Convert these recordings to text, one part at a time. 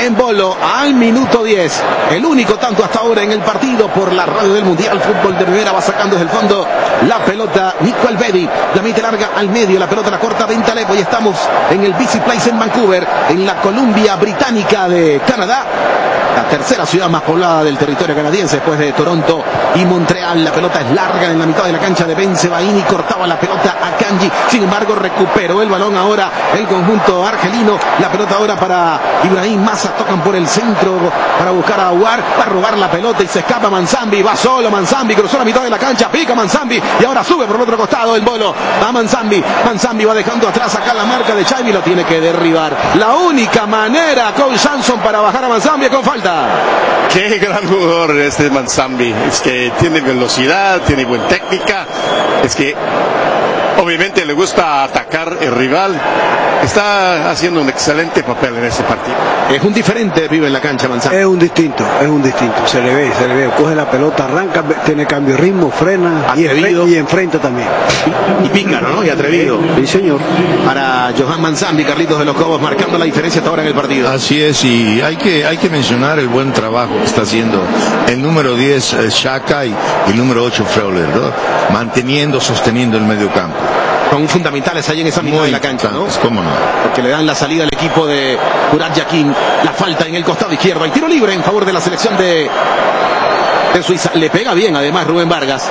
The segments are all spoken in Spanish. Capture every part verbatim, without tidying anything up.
Embolo al minuto diez. El único tanto hasta ahora en el partido por la radio del Mundial Fútbol de Primera. Va sacando desde el fondo la pelota Nico Elvedi. La mete larga al medio. La pelota la corta Bentaleb. Hoy estamos en el B C Place en Vancouver, en la Columbia Británica de Canadá. La tercera ciudad más poblada del territorio canadiense después de Toronto y Montreal. La pelota es larga en la mitad de la cancha de Ben Sebaini. Cortaba la pelota a Kanji. Sin embargo, recuperó el balón ahora el conjunto argelino. La pelota ahora para Ibrahim Massa. Tocan por el centro para buscar a Aouar. Va a robar la pelota y se escapa Manzambi. Va solo Manzambi. Cruzó la mitad de la cancha. Pica Manzambi. Y ahora sube por el otro costado el Bolo. Va Manzambi. Manzambi va dejando atrás acá la marca de Xavi. Lo tiene que derribar. La única manera Cole Samson para bajar a Manzambi con falta. Qué gran jugador este Manzambi. Es que tiene velocidad, tiene buena técnica. Es que obviamente le gusta atacar el rival. Está haciendo un excelente papel en ese partido. Es un diferente, vive en la cancha Manzambi. Es un distinto, es un distinto. Se le ve, se le ve. Coge la pelota, arranca, tiene cambio de ritmo, frena y enfrenta, y enfrenta también. Y, y pícaro, ¿no? Y atrevido. Sí, señor. Para Johan Manzambi, Carlitos de los Cobos, marcando la diferencia hasta ahora en el partido. Así es, y hay que, hay que mencionar el buen trabajo que está haciendo el número diez, eh, Xhaka, y el número ocho, Freuler, ¿no? Manteniendo, sosteniendo el medio campo. Son fundamentales ahí en esa mitad de la cancha, ¿no? ¿Cómo no? Porque le dan la salida al equipo de Murat Yakin. La falta en el costado izquierdo. Hay tiro libre en favor de la selección de, de Suiza. Le pega bien además Rubén Vargas.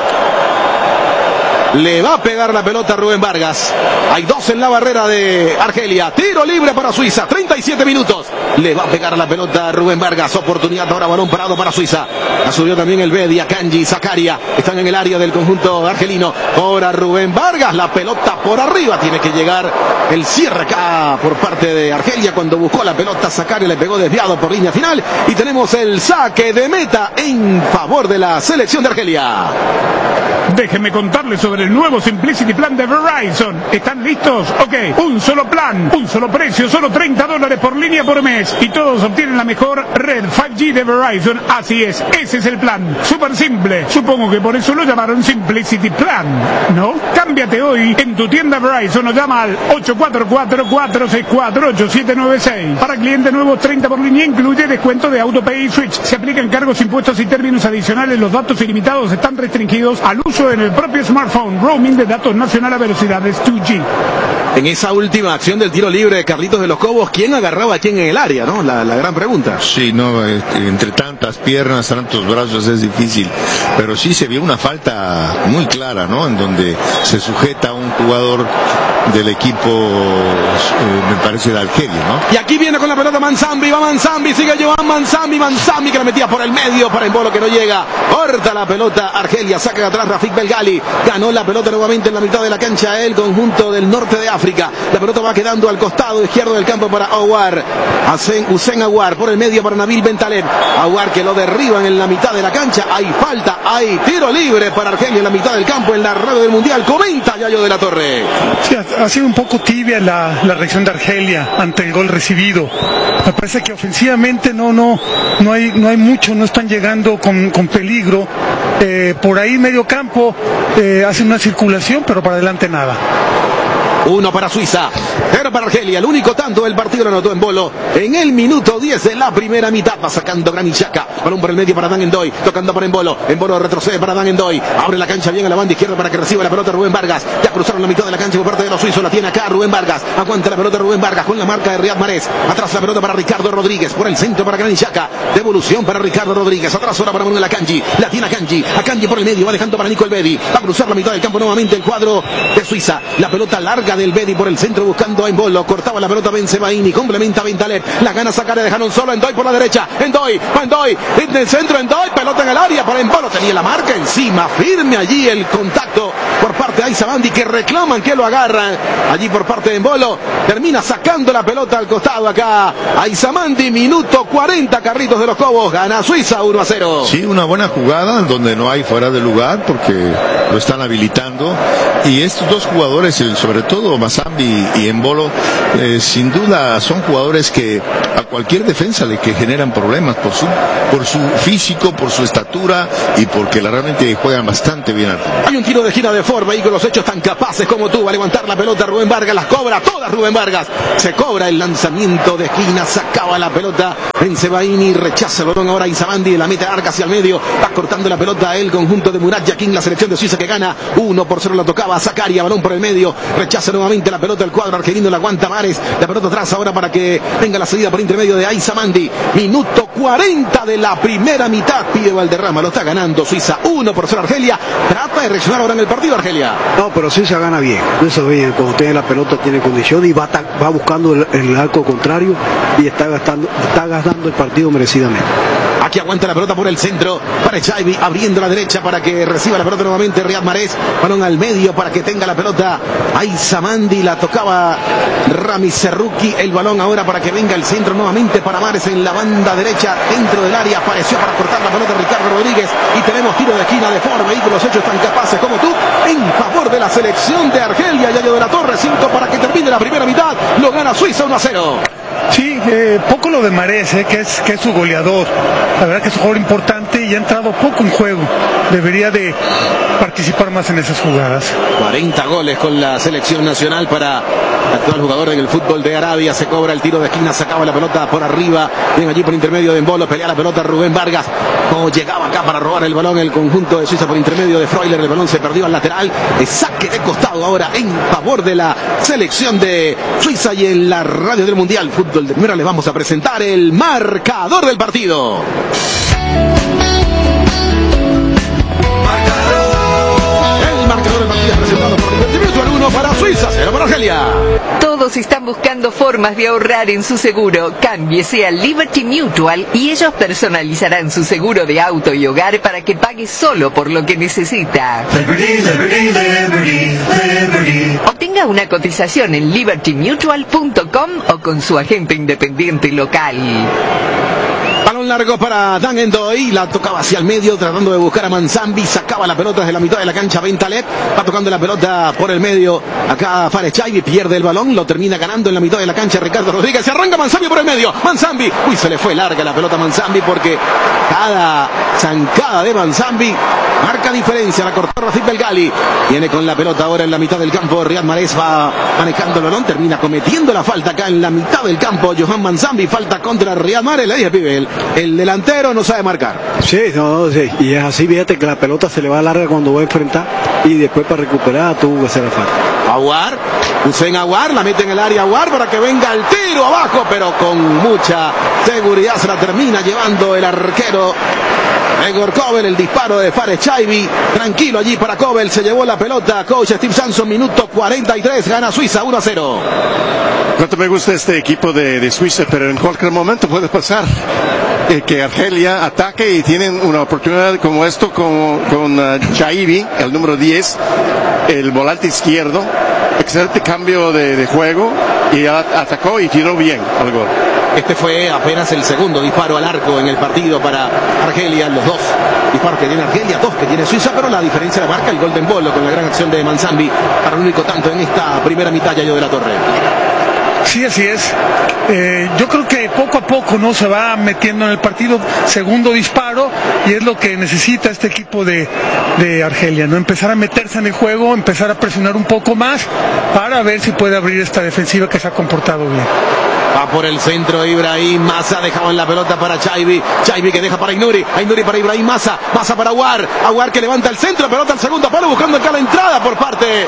Le va a pegar la pelota a Rubén Vargas. Hay dos en la barrera de Argelia. Tiro libre para Suiza. treinta y siete minutos. Le va a pegar la pelota a Rubén Vargas. Oportunidad ahora, balón parado para Suiza. La subió también el Bedi, Akanji, Zakaria. Están en el área del conjunto argelino. Ahora Rubén Vargas. La pelota por arriba. Tiene que llegar el cierre acá por parte de Argelia. Cuando buscó la pelota, Zakaria le pegó desviado por línea final. Y tenemos el saque de meta en favor de la selección de Argelia. Déjenme contarles sobre el nuevo Simplicity Plan de Verizon. ¿Están listos? Ok, un solo plan, un solo precio, solo treinta dólares por línea por mes. Y todos obtienen la mejor red cinco G de Verizon. Así es, ese es el plan. Súper simple. Supongo que por eso lo llamaron Simplicity Plan, ¿no? Cámbiate hoy en tu tienda Verizon o llama al ocho cuatro cuatro, cuatro seis cuatro, ocho siete nueve seis. Para clientes nuevos, treinta por línea, incluye descuento de AutoPay y Switch. Se aplican cargos, impuestos y términos adicionales. Los datos ilimitados están restringidos al uso en el propio smartphone. Roaming de datos nacional a velocidades dos G. En esa última acción del tiro libre de Carlitos de los Cobos, ¿quién agarraba a quién en el área, no? La, la gran pregunta. Sí, no, entre tantas piernas, tantos brazos es difícil, pero sí se vio una falta muy clara, ¿no? En donde se sujeta a un jugador del equipo, eh, me parece de Argelia, ¿no? Y aquí viene con la pelota Manzambi, va Manzambi, sigue Johan Manzambi, Manzambi que la metía por el medio, para Embolo que no llega, corta la pelota Argelia, saca de atrás Rafik Belgali, ganó la pelota nuevamente en la mitad de la cancha el conjunto del norte de África. La pelota va quedando al costado izquierdo del campo para Aouar, Hussein Aouar, por el medio para Nabil Bentaleb, Aouar que lo derriban en la mitad de la cancha, hay falta, hay tiro libre para Argelia en la mitad del campo, en la radio del Mundial. Comenta Yayo de la Torre. Sí, ha sido un poco tibia la, la reacción de Argelia ante el gol recibido. Me parece que ofensivamente no, no, no hay, no hay mucho, no están llegando con, con peligro. Eh, por ahí medio campo eh, hace una circulación, pero para adelante nada. Uno para Suiza, cero para Argelia. El único tanto del partido lo anotó Embolo en el minuto diez de la primera mitad. Va sacando Granit Xhaka. Balón por el medio para Dan Endoy. Tocando para Embolo. Embolo retrocede para Dan Endoy. Abre la cancha bien a la banda izquierda para que reciba la pelota Rubén Vargas. Ya cruzaron la mitad de la cancha por parte de los suizos. La tiene acá Rubén Vargas. Aguanta la pelota Rubén Vargas con la marca de Riyad Mahrez. Atrás la pelota para Ricardo Rodríguez. Por el centro para Granit Xhaka. Devolución para Ricardo Rodríguez. Atrás ahora para Manuel Akanji. La tiene Akanji. Akanji por el medio. Va dejando para Nico Elvedi. Va a cruzar la mitad del campo nuevamente el cuadro de Suiza. La pelota larga del Bedi por el centro buscando a Embolo. Cortaba la pelota Ben Sebaini. Complementa a Bentaleb. La gana sacar. Dejaron solo Endoy por la derecha. Endoy. Va Endoy. En el centro Endoy. Pelota en el área para Embolo. Tenía la marca encima. Firme allí el contacto por parte de Aizabandi que reclaman que lo agarran. Allí por parte de Embolo. Termina sacando la pelota al costado acá. Aizabandi. Minuto cuarenta. Carlitos de los Cobos. Gana Suiza uno a cero. Sí, una buena jugada donde no hay fuera de lugar porque lo están habilitando. Y estos dos jugadores, sobre todo todo Mazambi y Embolo, eh, sin duda son jugadores que a cualquier defensa le que generan problemas por su por su físico, por su estatura y porque la, realmente juegan bastante bien al fútbol. Hay un tiro de esquina de Ford, vehículos hechos tan capaces como tú. Va a levantar la pelota Rubén Vargas, las cobra todas Rubén Vargas. Se cobra el lanzamiento de esquina, sacaba la pelota en Sebaini, rechaza el balón ahora Inzamandi, la mete arca hacia el medio, va cortando la pelota el conjunto de Murat Yakin, la selección de Suiza que gana uno por cero, la tocaba Zakaria, balón por el medio, rechaza nuevamente la pelota el cuadro argelino, la aguanta Mares, la pelota atrás ahora para que venga la salida por intermedio de Inzamandi. Minuto cuarenta de la primera mitad, pide Valderrama, lo está ganando Suiza uno por cero Argelia, trata de reaccionar ahora en el partido Argelia. No, pero Suiza gana bien, eso bien, cuando tiene la pelota tiene condición y va, va buscando el, el arco contrario y está gastando, está gastando el partido merecidamente. Aquí aguanta la pelota por el centro para Chaibi, abriendo la derecha para que reciba la pelota nuevamente Riyad Mahrez, balón al medio para que tenga la pelota Inzamandi, la tocaba Rami Serruki, el balón ahora para que venga el centro nuevamente para Mahrez en la banda derecha dentro del área, apareció para cortar la pelota Ricardo Rodríguez y tenemos tiro de esquina de Ford, vehículos hechos tan capaces como tú, en favor de la selección de Argelia. Yayo de la Torre, cinco para que termine la primera mitad, lo gana Suiza uno a cero. Sí, eh, poco lo de Mahrez, eh, que, es, que es su goleador. La verdad que es un jugador importante y ha entrado poco en juego. Debería de participar más en esas jugadas. cuarenta goles con la selección nacional para el actual jugador en el fútbol de Arabia. Se cobra el tiro de esquina, sacaba la pelota por arriba. Bien allí por intermedio de Embolo, pelea la pelota Rubén Vargas. No llegaba acá para robar el balón el conjunto de Suiza por intermedio de Freuler. El balón se perdió al lateral. El saque de costado ahora en favor de la selección de Suiza y en la radio del Mundial Fútbol de Primera les vamos a presentar el marcador del partido. El marcador del partido es presentado por Liberty Mutual, uno para Suiza, cero para Argelia. Todos están buscando formas de ahorrar en su seguro. Cámbiese a Liberty Mutual y ellos personalizarán su seguro de auto y hogar para que pague solo por lo que necesita. Liberty, Liberty, Liberty, Liberty. Obtenga una cotización en liberty mutual punto com o con su agente independiente local. Balón largo para Dan Endoy, la tocaba hacia el medio tratando de buscar a Manzambi, sacaba la pelota desde la mitad de la cancha Bentaleb, va tocando la pelota por el medio, acá Fares Chaibi pierde el balón, lo termina ganando en la mitad de la cancha Ricardo Rodríguez, se arranca Manzambi por el medio, Manzambi, uy se le fue larga la pelota a Manzambi porque cada zancada de Manzambi marca diferencia, la cortó Rafik Belgali, viene con la pelota ahora en la mitad del campo, Riyad Mahrez va manejando el balón, termina cometiendo la falta acá en la mitad del campo, Johan Manzambi, falta contra Riyad Mahrez, le dije pibe, el, el delantero no sabe marcar. Sí, no, sí, y es así, fíjate que la pelota se le va larga cuando va a enfrentar y después para recuperar tuvo que hacer la falta. Aguar, Hussein Aguar, la mete en el área Aguar para que venga el tiro abajo, pero con mucha seguridad se la termina llevando el arquero Egor Kobel, el disparo de Fares Chaibi, tranquilo allí para Kobel, se llevó la pelota, coach Steve Sanson, minuto cuarenta y tres, gana Suiza uno a cero. Cuánto me gusta este equipo de, de Suiza, pero en cualquier momento puede pasar eh, que Argelia ataque y tienen una oportunidad como esto con, con uh, Chaibi, el número diez, el volante izquierdo, excelente cambio de, de juego y a, atacó y tiró bien al gol. Este fue apenas el segundo disparo al arco en el partido para Argelia, los dos disparos que tiene Argelia, dos que tiene Suiza, pero la diferencia la marca el gol de Embolo con la gran acción de Manzambi para el único tanto en esta primera mitad, Yayo de la Torre. Sí, así es. Eh, yo creo que poco a poco no se va metiendo en el partido, segundo disparo, y es lo que necesita este equipo de, de Argelia, ¿no? Empezar a meterse en el juego, empezar a presionar un poco más para ver si puede abrir esta defensiva que se ha comportado bien. Va por el centro Ibrahim Massa, dejaba en la pelota para Chaibi, Chaibi que deja para Ainuri, Ainuri para Ibrahim Massa, Massa para Aguar, Aguar que levanta el centro, pelota al segundo palo buscando acá la entrada por parte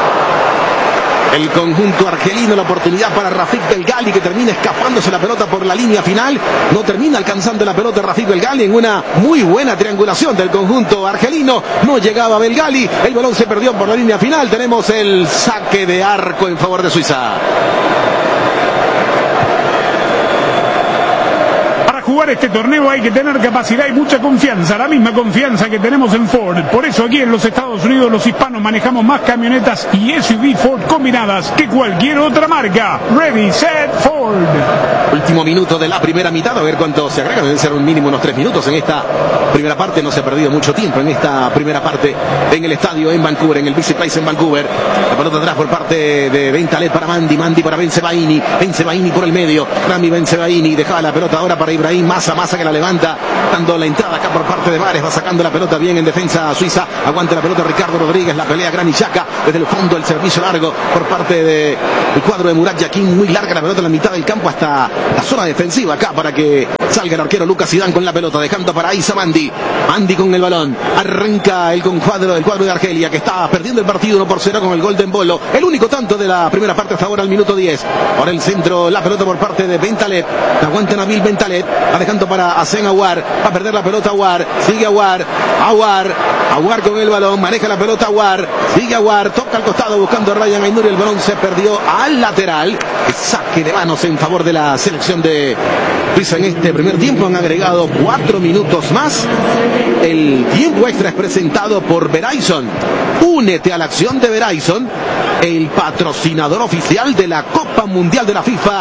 el conjunto argelino, la oportunidad para Rafik Belgali que termina escapándose la pelota por la línea final, no termina alcanzando la pelota Rafik Belgali en una muy buena triangulación del conjunto argelino, no llegaba Belgali, el balón se perdió por la línea final, tenemos el saque de arco en favor de Suiza. Jugar jugar este torneo hay que tener capacidad y mucha confianza, la misma confianza que tenemos en Ford. Por eso aquí en los Estados Unidos los hispanos manejamos más camionetas y S U V Ford combinadas que cualquier otra marca. Ready, set, Ford. Último minuto de la primera mitad, a ver cuánto se agrega, deben ser un mínimo unos tres minutos en esta primera parte, no se ha perdido mucho tiempo en esta primera parte en el estadio en Vancouver, en el B C Place en Vancouver. La pelota atrás por parte de Bentaleb para Mandi, Mandi para Bensebaini, Bensebaini por el medio, Rami Bensebaini, dejaba la pelota ahora para Ibrahim Massa, Massa que la levanta, dando la entrada acá por parte de Vares, va sacando la pelota bien en defensa suiza, aguanta la pelota Ricardo Rodríguez, la pelea Granit Xhaka, desde el fondo el servicio largo por parte del cuadro de Murat Yakin, muy larga la pelota en la mitad del campo hasta la zona defensiva acá para que salga el arquero Lucas Zidane con la pelota, dejando para Isa Mandi, Mandi con el balón, arranca el cuadro del cuadro de Argelia que está perdiendo el partido uno por cero con el gol de Embolo, el único tanto de la primera parte hasta ahora al minuto diez, ahora el centro, la pelota por parte de Bentaleb, aguanta Nabil Bentaleb, va dejando para Hassen Aouar, va a perder la pelota Aouar, sigue Aouar, Aouar, Aouar con el balón, maneja la pelota Aouar, sigue Aouar, toca al costado buscando a Ryan Ainouri, el balón se perdió al lateral, saque de manos en favor de la selección de Suiza en este primer tiempo, han agregado cuatro minutos más, el tiempo extra es presentado por Verizon, únete a la acción de Verizon, el patrocinador oficial de la Copa Mundial de la FIFA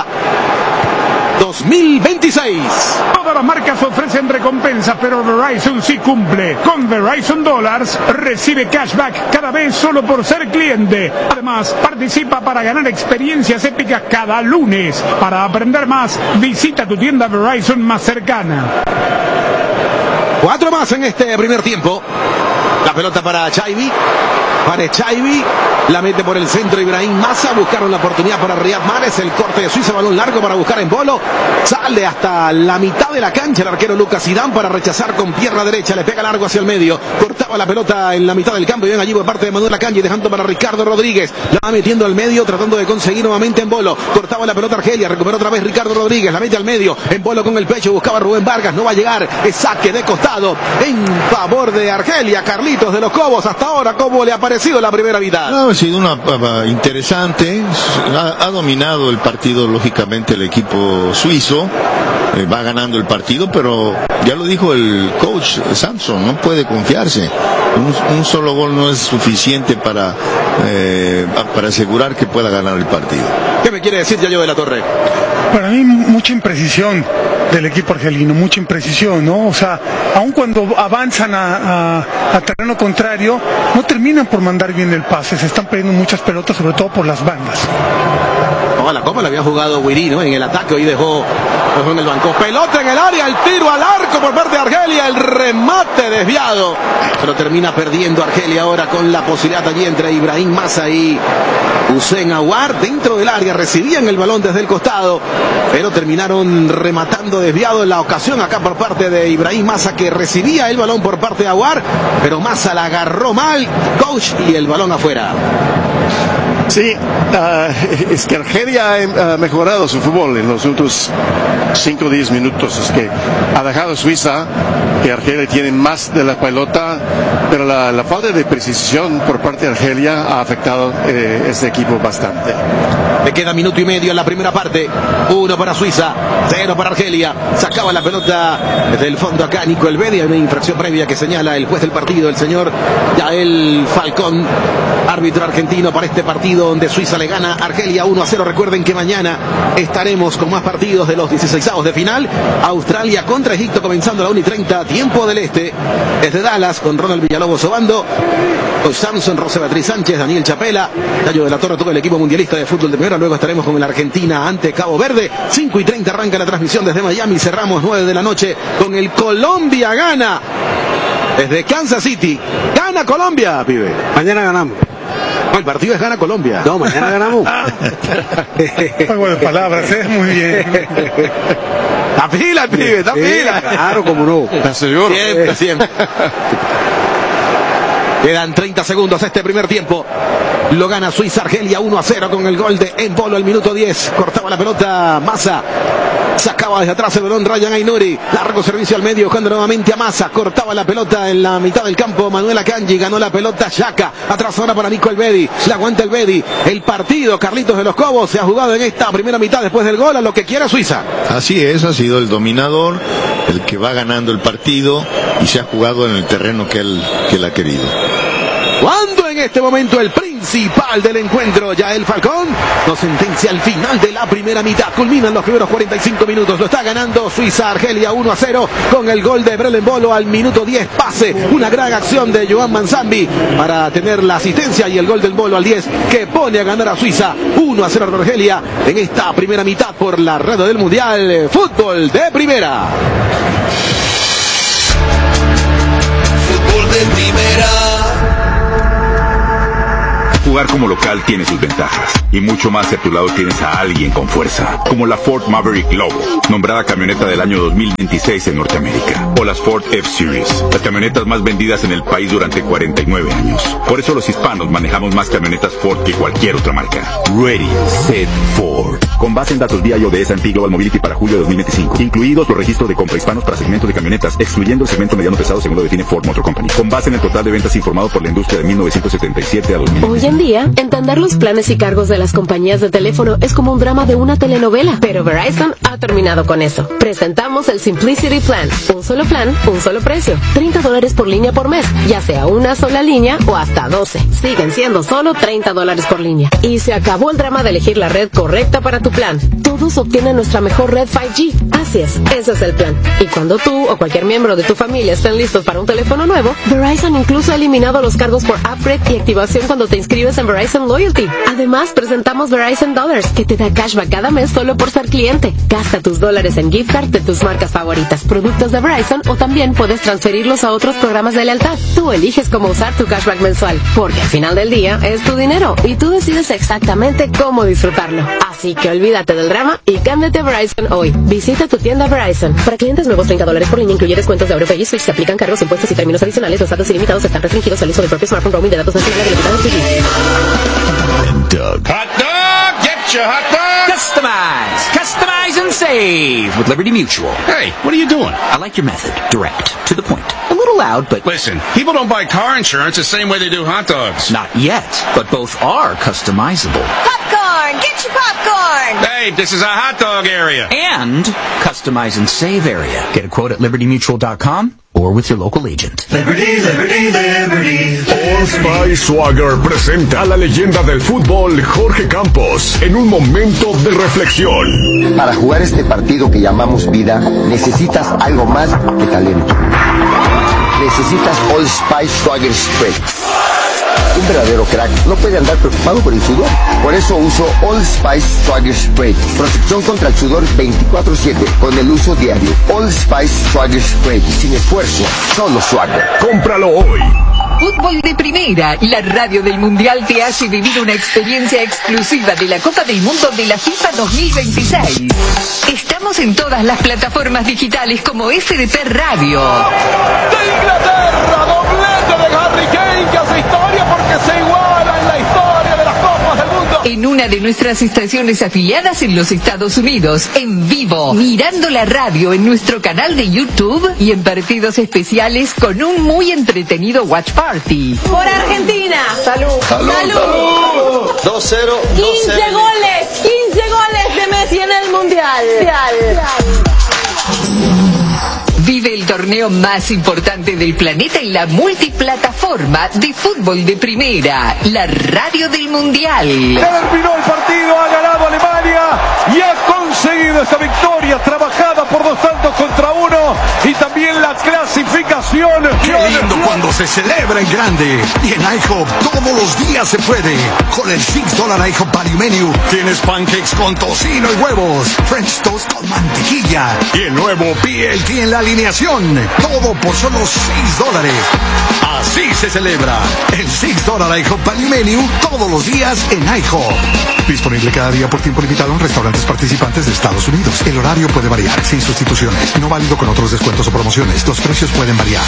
dos mil veintiséis. Todas las marcas ofrecen recompensas, pero Verizon sí cumple. Con Verizon Dollars recibe cashback cada vez solo por ser cliente. Además, participa para ganar experiencias épicas cada lunes. Para aprender más, visita tu tienda Verizon más cercana. Cuatro más en este primer tiempo. La pelota para Chaibi. Para Chaibi, la mete por el centro Ibrahim Massa, buscaron la oportunidad para Riyad Mahrez, el corte de Suiza, balón largo para buscar Embolo, sale hasta la mitad de la cancha el arquero Lucas Zidane para rechazar con pierna derecha, le pega largo hacia el medio, cortaba la pelota en la mitad del campo y bien allí por parte de Manuel Akanji, dejando para Ricardo Rodríguez, la va metiendo al medio, tratando de conseguir nuevamente Embolo, cortaba la pelota Argelia, recuperó otra vez Ricardo Rodríguez, la mete al medio, Embolo con el pecho, buscaba a Rubén Vargas, no va a llegar, es saque de costado en favor de Argelia, Carlitos de los Cobos, hasta ahora cómo le aparece sido la primera mitad. No, ha sido una uh, interesante, ha, ha dominado el partido lógicamente el equipo suizo, eh, va ganando el partido, pero ya lo dijo el coach Samson, no puede confiarse, un, un solo gol no es suficiente para, eh, para asegurar que pueda ganar el partido. ¿Qué me quiere decir Yayo de la Torre? Para mí mucha imprecisión del equipo argelino, mucha imprecisión, ¿no? O sea, aun cuando avanzan a, a, a terreno contrario, no terminan por mandar bien el pase, se están perdiendo muchas pelotas, sobre todo por las bandas. Oh, la Copa la había jugado Wiri, ¿no? En el ataque, hoy dejó, dejó en el banco. Pelota en el área, el tiro al arco por parte de Argelia, el remate desviado. Pero termina perdiendo Argelia ahora con la posibilidad allí entre Ibrahim Massa y Hassen Aouar dentro del área, recibían el balón desde el costado, pero terminaron rematando desviado en la ocasión acá por parte de Ibrahim Massa, que recibía el balón por parte de Aouar, pero Massa la agarró mal, coach, y el balón afuera. Sí, uh, es que Argelia ha uh, mejorado su fútbol en los últimos cinco o diez minutos. Es que ha dejado a Suiza, que Argelia tiene más de la pelota, pero la, la falta de precisión por parte de Argelia ha afectado eh, este equipo bastante. Le queda minuto y medio en la primera parte. Uno para Suiza, cero para Argelia. Sacaba la pelota desde el fondo acá Nico Elvedi. Hay una infracción previa que señala el juez del partido, el señor Yael Falcón, árbitro argentino para este partido donde Suiza le gana a Argelia uno a cero. Recuerden que mañana estaremos con más partidos de los dieciseisavos de final. Australia contra Egipto comenzando a la una y treinta, tiempo del este. Desde Dallas con Ronald Villalobos Obando, con Samson, José Beatriz Sánchez, Daniel Chapela, Yayo de la Torre, todo el equipo mundialista de fútbol de primera. Luego estaremos con la Argentina ante Cabo Verde. cinco y treinta arranca la transmisión desde Miami. Cerramos nueve de la noche con el Colombia gana desde Kansas City. Gana Colombia, pibe. Mañana ganamos. No, el partido es gana Colombia. No, mañana ganamos. Juego de palabras, ¿eh? Muy bien. Está pila el pibe, está pila. Claro, como no. ¿Estás seguro? Siempre, siempre. Quedan treinta segundos este primer tiempo. Lo gana Suiza, Argelia uno a cero con el gol de Embolo al minuto diez. Cortaba la pelota Massa. Sacaba desde atrás el balón Ryan Ainouri. Largo servicio al medio, buscando nuevamente a Massa. Cortaba la pelota en la mitad del campo Manuel Akanji. Ganó la pelota Xhaka. Atrás ahora para Nico Elvedi. La aguanta Elvedi. El partido, Carlitos de los Cobos, se ha jugado en esta primera mitad después del gol a lo que quiera Suiza. Así es, ha sido el dominador. el que va ganando el partido y se ha jugado en el terreno que él, que él ha querido. Cuando en este momento el principal del encuentro, Yael Falcón, nos sentencia al final de la primera mitad. Culminan los primeros cuarenta y cinco minutos. Lo está ganando Suiza-Argelia uno a cero con el gol de Brel Embolo al minuto diez. Pase, una gran acción de Joan Manzambi para tener la asistencia y el gol del Embolo al diez que pone a ganar a Suiza uno a cero a Argelia en esta primera mitad por la red del Mundial Fútbol de Primera. Fútbol de Primera. Jugar como local tiene sus ventajas, y mucho más si a tu lado tienes a alguien con fuerza, como la Ford Maverick Lobo, nombrada camioneta del año dos mil veintiséis en Norteamérica, o las Ford F-Series, las camionetas más vendidas en el país durante cuarenta y nueve años. Por eso los hispanos manejamos más camionetas Ford que cualquier otra marca. Ready, Set, Ford. Con base en datos D I O de S and P Global Mobility para julio de dos mil veinticinco, incluidos los registros de compra hispanos para segmentos de camionetas, excluyendo el segmento mediano pesado según lo define Ford Motor Company, con base en el total de ventas informado por la industria de mil novecientos setenta y siete a dos mil veinticinco. Hoy en día, entender los planes y cargos de las compañías de teléfono es como un drama de una telenovela, pero Verizon ha terminado con eso. Presentamos el Simplicity Plan, un solo plan, un solo precio, treinta dólares por línea por mes, ya sea una sola línea o hasta doce. Siguen siendo solo treinta dólares por línea. Y se acabó el drama de elegir la red correcta para tu plan. Todos obtienen nuestra mejor red cinco G. Así es, ese es el plan. Y cuando tú o cualquier miembro de tu familia estén listos para un teléfono nuevo, Verizon incluso ha eliminado los cargos por upgrade y activación cuando te inscribes en Verizon Loyalty. Además, presentamos Verizon Dollars, que te da cashback cada mes solo por ser cliente. Gasta tus dólares en gift card de tus marcas favoritas, productos de Verizon, o también puedes transferirlos a otros programas de lealtad. Tú eliges cómo usar tu cashback mensual, porque al final del día es tu dinero y tú decides exactamente cómo disfrutarlo. Así que olvídate del drama y cámbiate a Verizon hoy. Visita tu tienda Verizon. Para clientes nuevos, treinta dólares por línea, incluye descuentos de AutoPay y Switch. Se aplican cargos, impuestos y términos adicionales. Los datos ilimitados están restringidos al uso del propio smartphone. Roaming de datos nacionales limitados. Doug. Hot dog! Get your hot dog! Customize! Customize and save with Liberty Mutual. Hey, what are you doing? I like your method. Direct. To the point. A little loud, but... Listen, people don't buy car insurance the same way they do hot dogs. Not yet, but both are customizable. Popcorn! Get your popcorn! Hey, this is a hot dog area. And customize and save area. Get a quote at liberty mutual dot com or with your local agent. Liberty, Liberty, Liberty. Old Spice Swagger presenta a la leyenda del fútbol Jorge Campos en un momento de reflexión. Para jugar este partido que llamamos vida, necesitas algo más que talento. Necesitas Old Spice Swagger Spray. Un verdadero crack no puede andar preocupado por el sudor. Por eso uso Old Spice Swagger Spray. Protección contra el sudor veinticuatro siete con el uso diario. Old Spice Swagger Spray. Sin esfuerzo, solo Swagger. Cómpralo hoy. Fútbol de Primera, la radio del Mundial te hace vivir una experiencia exclusiva de la Copa del Mundo de la FIFA dos mil veintiséis. Estamos en todas las plataformas digitales como F D P Radio. De Inglaterra, doblete de Harry Kane que hace historia porque se iguala en la historia de las Copas del Mundo. En una de nuestras estaciones afiliadas en los Estados Unidos, en vivo, mirando la radio en nuestro canal de YouTube y en partidos especiales con un muy entretenido watch party. Por Argentina. Salud. Salud. Salud. dos cero. quince goles. quince goles de Messi en el Mundial. Vive el torneo más importante del planeta en la multiplataforma de Fútbol de Primera, la radio del Mundial. Terminó el partido, ha ganado Alemania y ha conseguido esta victoria trabajada por dos tantos contra uno y también la clasificación. Qué lindo cuando se celebra en grande. Y en IHOP todos los días se puede. Con el seis dólares IHOP Value Menu tienes pancakes con tocino y huevos, French toast con mantequilla y el nuevo B L T en la alineación. Todo por solo seis dólares. Así se celebra el seis dólares IHOP Value Menu todos los días en IHOP. Disponible cada día por tiempo limitado en restaurantes participantes de Estados Unidos. El horario puede variar, sin sustituciones. No válido con otros descuentos o promociones. Los precios pueden variar.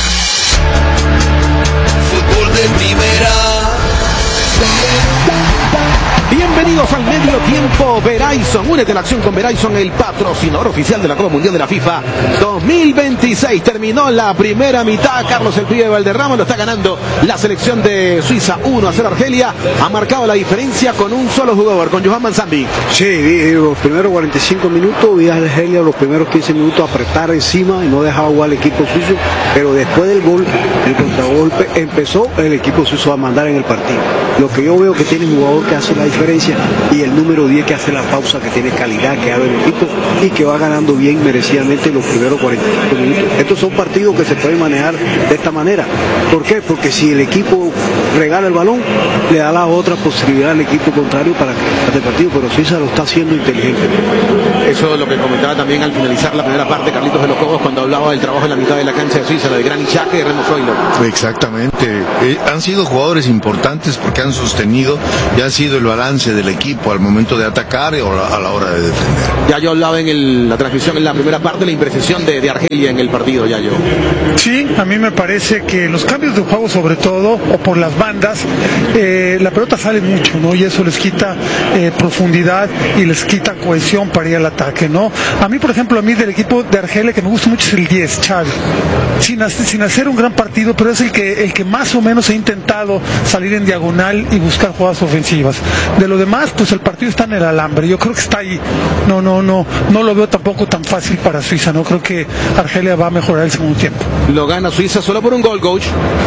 Fútbol de Primera. Bienvenidos al medio tiempo Verizon. Únete a la acción con Verizon, el patrocinador oficial de la Copa Mundial de la FIFA dos mil veintiséis. Terminó la primera mitad. Carlos El Pibe Valderrama lo está ganando la selección de Suiza uno a cero Argelia. Ha marcado la diferencia con un solo jugador, con Johan Manzambi. Sí, los primeros cuarenta y cinco minutos, vi a Argelia los primeros quince minutos apretar encima y no dejaba jugar el equipo suizo, pero después del gol, el contragolpe, empezó el equipo suizo a mandar en el partido. Lo que yo veo que tiene un jugador que hace la diferencia y el número diez que hace la pausa, que tiene calidad, que abre el equipo y que va ganando bien merecidamente los primeros cuarenta y cinco minutos. Estos son partidos que se pueden manejar de esta manera. ¿Por qué? Porque si el equipo regala el balón, le da la otra posibilidad al equipo contrario para que este partido, pero Suiza lo está haciendo inteligente. Eso es lo que comentaba también al finalizar la primera parte Carlitos de los Cobos, cuando hablaba del trabajo en la mitad de la cancha de Suiza, la de Granit Xhaka y Remo Freuler. Exactamente, eh, han sido jugadores importantes porque han sostenido y ha sido el balance del equipo al momento de atacar o a la hora de defender. Ya yo hablaba en el, la transmisión en la primera parte, la imprecisión de, de Argelia en el partido, ya yo. Sí, a mí me parece que los cambios de juego, sobre todo, o por las bandas, eh, la pelota sale mucho, ¿no? Y eso les quita eh, profundidad y les quita cohesión para ir al ataque, ¿no? A mí, por ejemplo, a mí del equipo de Argelia que me gusta mucho es el diez, Xavi. Sin, sin hacer un gran partido, pero es el que, el que más o menos ha intentado salir en diagonal y buscar jugadas ofensivas. De lo demás, pues el partido está en el alambre. Yo creo que está ahí. No, no, no, no lo veo tampoco tan fácil para Suiza. No creo que Argelia va a mejorar el segundo tiempo. Lo gana Suiza solo por un gol, coach.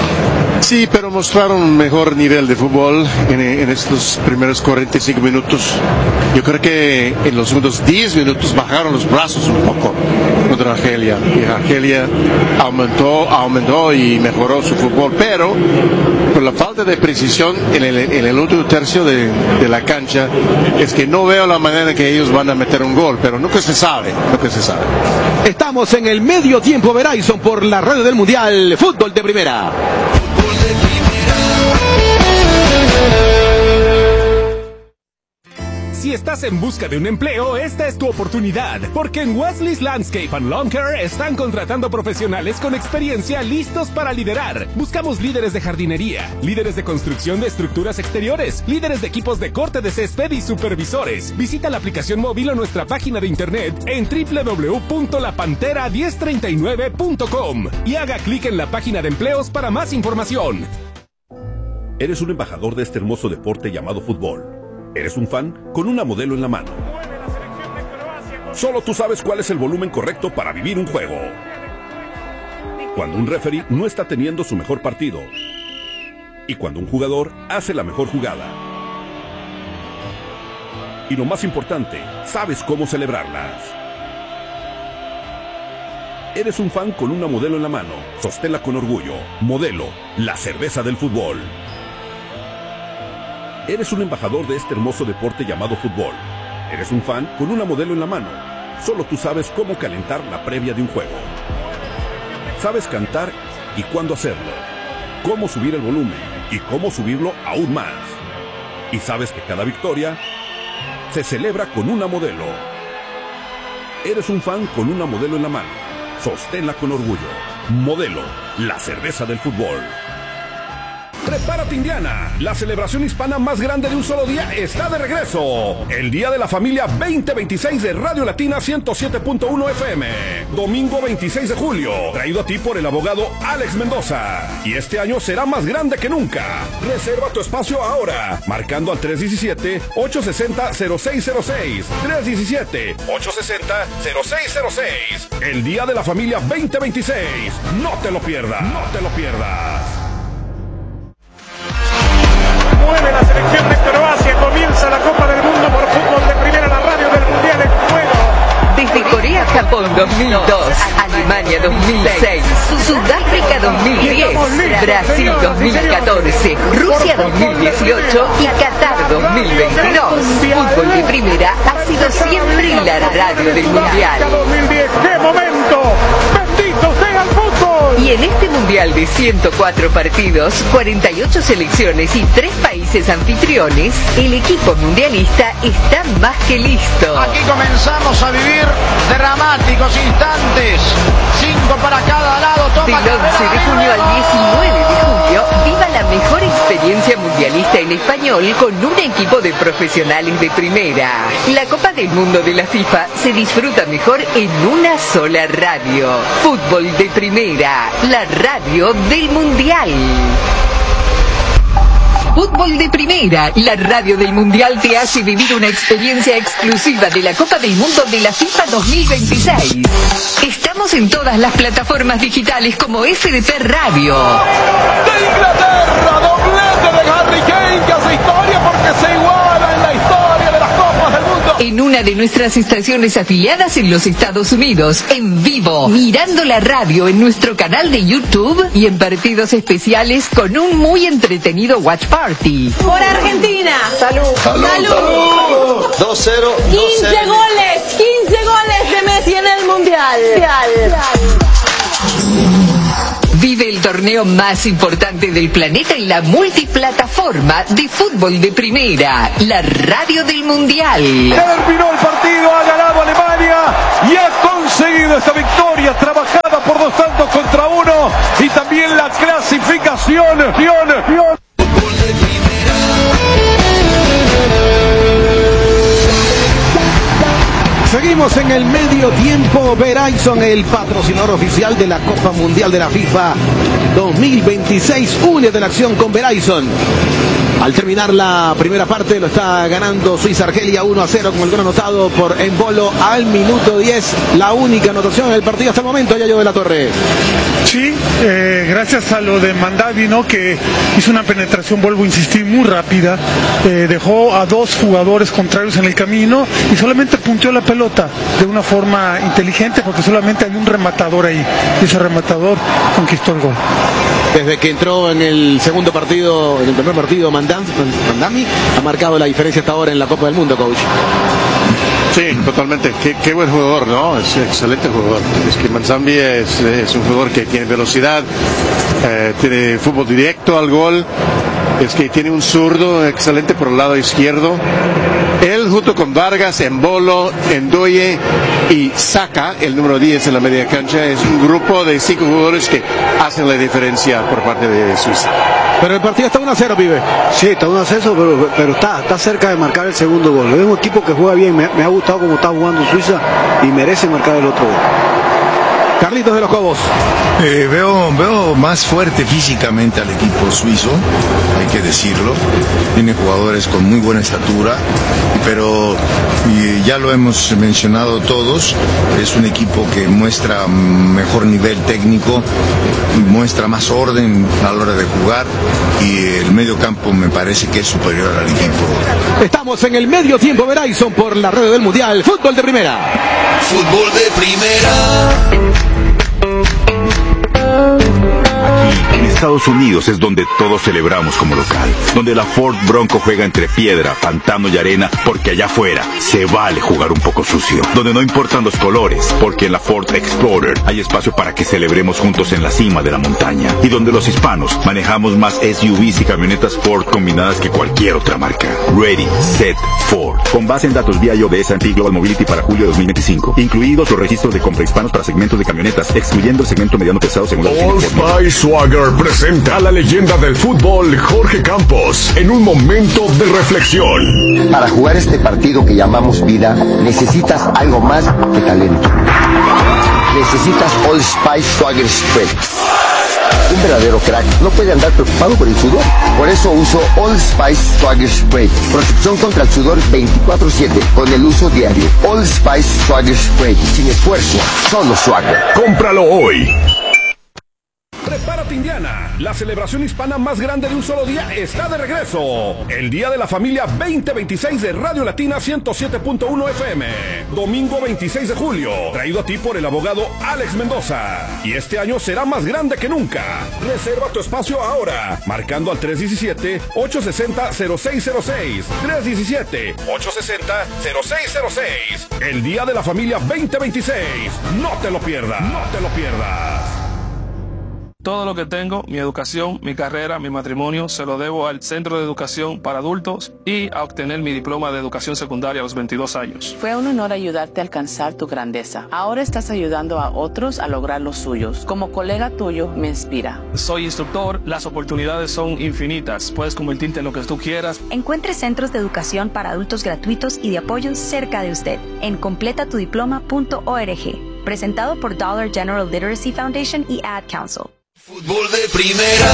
Sí, pero mostraron un mejor nivel de fútbol en, en estos primeros cuarenta y cinco minutos. Yo creo que en los segundos diez minutos bajaron los brazos un poco contra Argelia. Y Argelia aumentó, aumentó y mejoró su fútbol, pero por la falta de precisión en el, en el último tercio de, de la cancha, es que no veo la manera en que ellos van a meter un gol, pero nunca se sabe, nunca se sabe. Estamos en el medio tiempo Verizon por la radio del Mundial Fútbol de Primera. Si estás en busca de un empleo, esta es tu oportunidad, porque en Wesley's Landscape and Lawn Care están contratando profesionales con experiencia listos para liderar. Buscamos líderes de jardinería, líderes de construcción de estructuras exteriores, líderes de equipos de corte de césped y supervisores. Visita la aplicación móvil o nuestra página de internet en doble u doble u doble u punto la pantera diez treinta y nueve punto com y haga clic en la página de empleos para más información. Eres un embajador de este hermoso deporte llamado fútbol. Eres un fan con una modelo en la mano. Solo tú sabes cuál es el volumen correcto para vivir un juego. Cuando un referee no está teniendo su mejor partido. Y cuando un jugador hace la mejor jugada. Y lo más importante, sabes cómo celebrarlas. Eres un fan con una modelo en la mano. Sosténla con orgullo. Modelo, la cerveza del fútbol. Eres un embajador de este hermoso deporte llamado fútbol. Eres un fan con una modelo en la mano. Solo tú sabes cómo calentar la previa de un juego. Sabes cantar y cuándo hacerlo. Cómo subir el volumen y cómo subirlo aún más. Y sabes que cada victoria se celebra con una modelo. Eres un fan con una modelo en la mano. Sosténla con orgullo. Modelo, la cerveza del fútbol. Prepárate, Indiana. La celebración hispana más grande de un solo día está de regreso. El Día de la Familia veinte veintiséis de Radio Latina ciento siete punto uno F M. Domingo veintiséis de julio. Traído a ti por el abogado Alex Mendoza. Y este año será más grande que nunca. Reserva tu espacio ahora. Marcando al tres uno siete, ocho seis cero, cero seis cero seis. tres uno siete, ocho seis cero, cero seis cero seis. El Día de la Familia veinte veintiséis. No te lo pierdas. No te lo pierdas. Mueve la selección de Croacia, comienza la Copa del Mundo por fútbol de primera, la radio del Mundial en juego. Desde Corea, Japón dos mil dos, Alemania dos mil seis, Sudáfrica dos mil diez, Brasil dos mil catorce, Rusia dos mil dieciocho y Qatar dos mil veintidós. Fútbol de primera ha sido siempre la radio del Mundial. dos mil diez, ¡qué momento! ¡Bendito sea el fútbol! Y en este Mundial de ciento cuatro partidos, cuarenta y ocho selecciones y tres países anfitriones, el equipo mundialista está más que listo. Aquí comenzamos a vivir dramáticos instantes. Cinco para cada lado. Toma Del once de junio al diecinueve de julio, viva la la mejor experiencia mundialista en español con un equipo de profesionales de primera. La Copa del Mundo de la FIFA se disfruta mejor en una sola radio. Fútbol de Primera, la radio del Mundial. Fútbol de Primera, la radio del Mundial te hace vivir una experiencia exclusiva de la Copa del Mundo de la FIFA dos mil veintiséis. Estamos en todas las plataformas digitales como F D P Radio. De Inglaterra, doblete de Harry Kane, que hace historia porque se iguala en la historia de las Copas del Mundo. En una de nuestras estaciones afiliadas en los Estados Unidos, en vivo, mirando la radio en nuestro canal de YouTube y en partidos especiales con un muy entretenido watch party. Por Argentina. Salud. Salud. Salud. dos cero. quince goles. quince goles de Messi en el Mundial. Vive el torneo más importante del planeta en la multiplataforma de Fútbol de Primera, la radio del Mundial. Terminó el partido, ha ganado Alemania y ha conseguido esta victoria trabajada por dos tantos contra uno y también la clasificación. Seguimos en el medio tiempo. Verizon, el patrocinador oficial de la Copa Mundial de la FIFA dos mil veintiséis. Únete a la acción con Verizon. Al terminar la primera parte lo está ganando Suiza-Argelia uno a cero con el gol anotado por Embolo al minuto diez. La única anotación del partido hasta el momento, Yayo de la Torre. Sí, eh, gracias a lo de Mandavi, ¿no? Que hizo una penetración, vuelvo a insistir, muy rápida. Eh, dejó a dos jugadores contrarios en el camino y solamente punteó la pelota de una forma inteligente porque solamente hay un rematador ahí. Y ese rematador conquistó el gol. Desde que entró en el segundo partido, en el primer partido, Mandam, Mandami ha marcado la diferencia hasta ahora en la Copa del Mundo, coach. Sí, totalmente. Qué, qué buen jugador, ¿no? Es un excelente jugador. Es que Manzambi es, es un jugador que tiene velocidad, eh, tiene fútbol directo al gol. Es que tiene un zurdo excelente por el lado izquierdo. Él junto con Vargas, Embolo, Endoye y Saka, el número diez en la media cancha, es un grupo de cinco jugadores que hacen la diferencia por parte de Suiza. Pero el partido está uno a cero, pibe. Sí, está uno a cero, pero, pero está, está cerca de marcar el segundo gol. Es un equipo que juega bien, me, me ha gustado cómo está jugando Suiza y merece marcar el otro gol. Carlitos de los Cobos. Eh, veo, veo más fuerte físicamente al equipo suizo, hay que decirlo. Tiene jugadores con muy buena estatura, pero y ya lo hemos mencionado todos, es un equipo que muestra mejor nivel técnico, muestra más orden a la hora de jugar y el medio campo me parece que es superior al equipo. Estamos en el medio tiempo, Verizon, por la radio del Mundial. Fútbol de Primera. Fútbol de Primera. Aquí, en Estados Unidos, es donde todos celebramos como local. Donde la Ford Bronco juega entre piedra, pantano y arena, porque allá afuera se vale jugar un poco sucio. Donde no importan los colores, porque en la Ford Explorer hay espacio para que celebremos juntos en la cima de la montaña. Y donde los hispanos manejamos más S U Vs y camionetas Ford combinadas que cualquier otra marca. Ready, Set, Ford. Con base en datos vía I O B S and P Global Mobility para julio de dos mil veinticinco. Incluidos los registros de compra hispanos para segmentos de camionetas, excluyendo el segmento mediano pesado según la Old Spice Swagger presenta a la leyenda del fútbol Jorge Campos en un momento de reflexión. Para jugar este partido que llamamos vida, necesitas algo más que talento. Necesitas Old Spice Swagger Spray. Un verdadero crack no puede andar preocupado por el sudor. Por eso uso Old Spice Swagger Spray. Protección contra el sudor veinticuatro siete con el uso diario. Old Spice Swagger Spray. Sin esfuerzo, solo Swagger. Cómpralo hoy. Prepárate, Indiana. La celebración hispana más grande de un solo día está de regreso. El Día de la Familia veinte veintiséis de Radio Latina ciento siete punto uno F M. Domingo veintiséis de julio. Traído a ti por el abogado Alex Mendoza. Y este año será más grande que nunca. Reserva tu espacio ahora. Marcando al tres uno siete, ocho seis cero, cero seis cero seis. tres uno siete, ocho seis cero, cero seis cero seis. El Día de la Familia veinte veintiséis. No te lo pierdas. No te lo pierdas. Todo lo que tengo, mi educación, mi carrera, mi matrimonio, se lo debo al Centro de Educación para Adultos y a obtener mi diploma de educación secundaria a los veintidós años. Fue un honor ayudarte a alcanzar tu grandeza. Ahora estás ayudando a otros a lograr los suyos. Como colega tuyo, me inspira. Soy instructor, las oportunidades son infinitas. Puedes convertirte en lo que tú quieras. Encuentre centros de educación para adultos gratuitos y de apoyo cerca de usted en completa tu diploma punto org. Presentado por Dollar General Literacy Foundation y Ad Council. Fútbol de primera.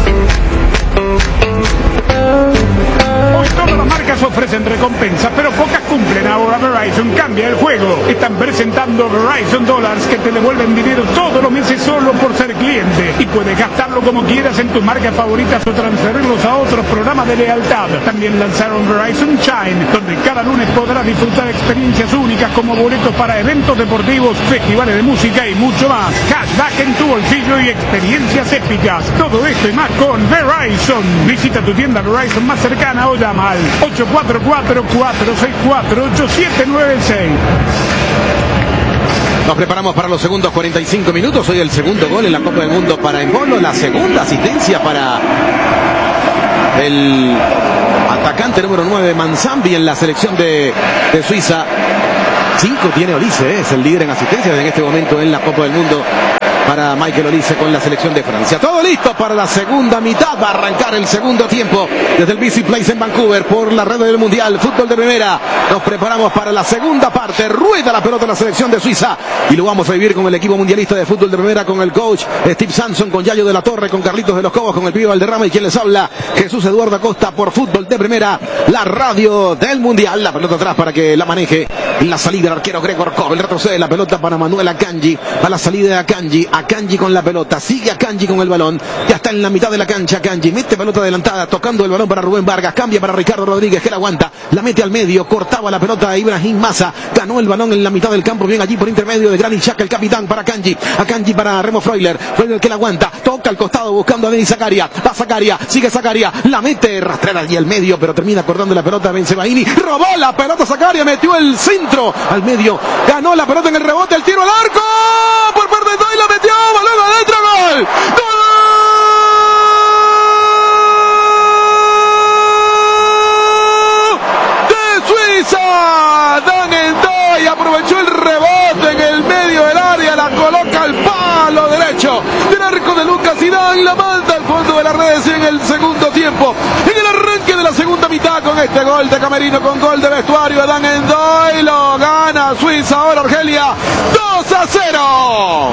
Hoy todas las marcas ofrecen recompensas, pero pocas cumplen. Ahora Verizon cambia el juego. Están presentando Verizon Dollars que te devuelven dinero todos los meses solo por ser cliente. Y puedes gastarlo como quieras en tus marcas favoritas o transferirlos a otros programas de lealtad. También lanzaron Verizon Shine, donde cada lunes podrás disfrutar experiencias únicas como boletos para eventos deportivos, festivales de música y mucho más. Cashback en tu bolsillo y experiencias épicas. Todo esto y más con Verizon. Visita tu tienda Verizon más cercana o llama al ocho cuatro cuatro, cuatro seis cuatro, ocho siete nueve seis. Nos preparamos para los segundos cuarenta y cinco minutos. Hoy el segundo gol en la Copa del Mundo para Embolo, la segunda asistencia para el atacante número nueve Manzambi en la selección de, de Suiza. Cinco tiene Olise, ¿eh? Es el líder en asistencias en este momento en la Copa del Mundo para Michael Olise con la selección de Francia. Todo listo para la segunda mitad. Va a arrancar el segundo tiempo desde el B C Place en Vancouver por la red del Mundial Fútbol de Primera. Nos preparamos para la segunda parte. Rueda la pelota la selección de Suiza y lo vamos a vivir con el equipo mundialista de Fútbol de Primera, con el coach Steve Sanson, con Yayo de la Torre, con Carlitos de los Cobos, con el pibe Valderrama y quien les habla, Jesús Eduardo Acosta, por Fútbol de Primera, la radio del Mundial. La pelota atrás para que la maneje la salida del arquero Gregor Kobel. Retrocede la pelota para Manuel Akanji, a la salida de Akanji. Akanji con la pelota, sigue Akanji con el balón, ya está en la mitad de la cancha. Akanji mete pelota adelantada, tocando el balón para Rubén Vargas, cambia para Ricardo Rodríguez que la aguanta, la mete al medio, cortaba la pelota a Ibrahim Massa, ganó el balón en la mitad del campo, bien allí por intermedio de Granit Xhaka, el capitán para Akanji, Akanji para Remo Freuler, Freuler que la aguanta, toca al costado buscando a Denis Zakaria, va Zakaria, sigue Zakaria, la mete, rastrera allí al medio, pero termina acordando la pelota a Bensebaini, robó la pelota Zakaria, metió el centro al medio, ganó la pelota en el rebote, el tiro al arco, por parte de todo y la metió, balón adentro, gol, gol de Suiza. Dan Endoy aprovechó el rebote en el medio del área, la coloca al palo derecho del arco de Lucas Zidane, la manda al fondo de las redes en el segundo tiempo, en el arranque de la segunda mitad, con este gol de camerino, con gol de vestuario. Dan Endoy lo gana Suiza, ahora Argelia dos a cero.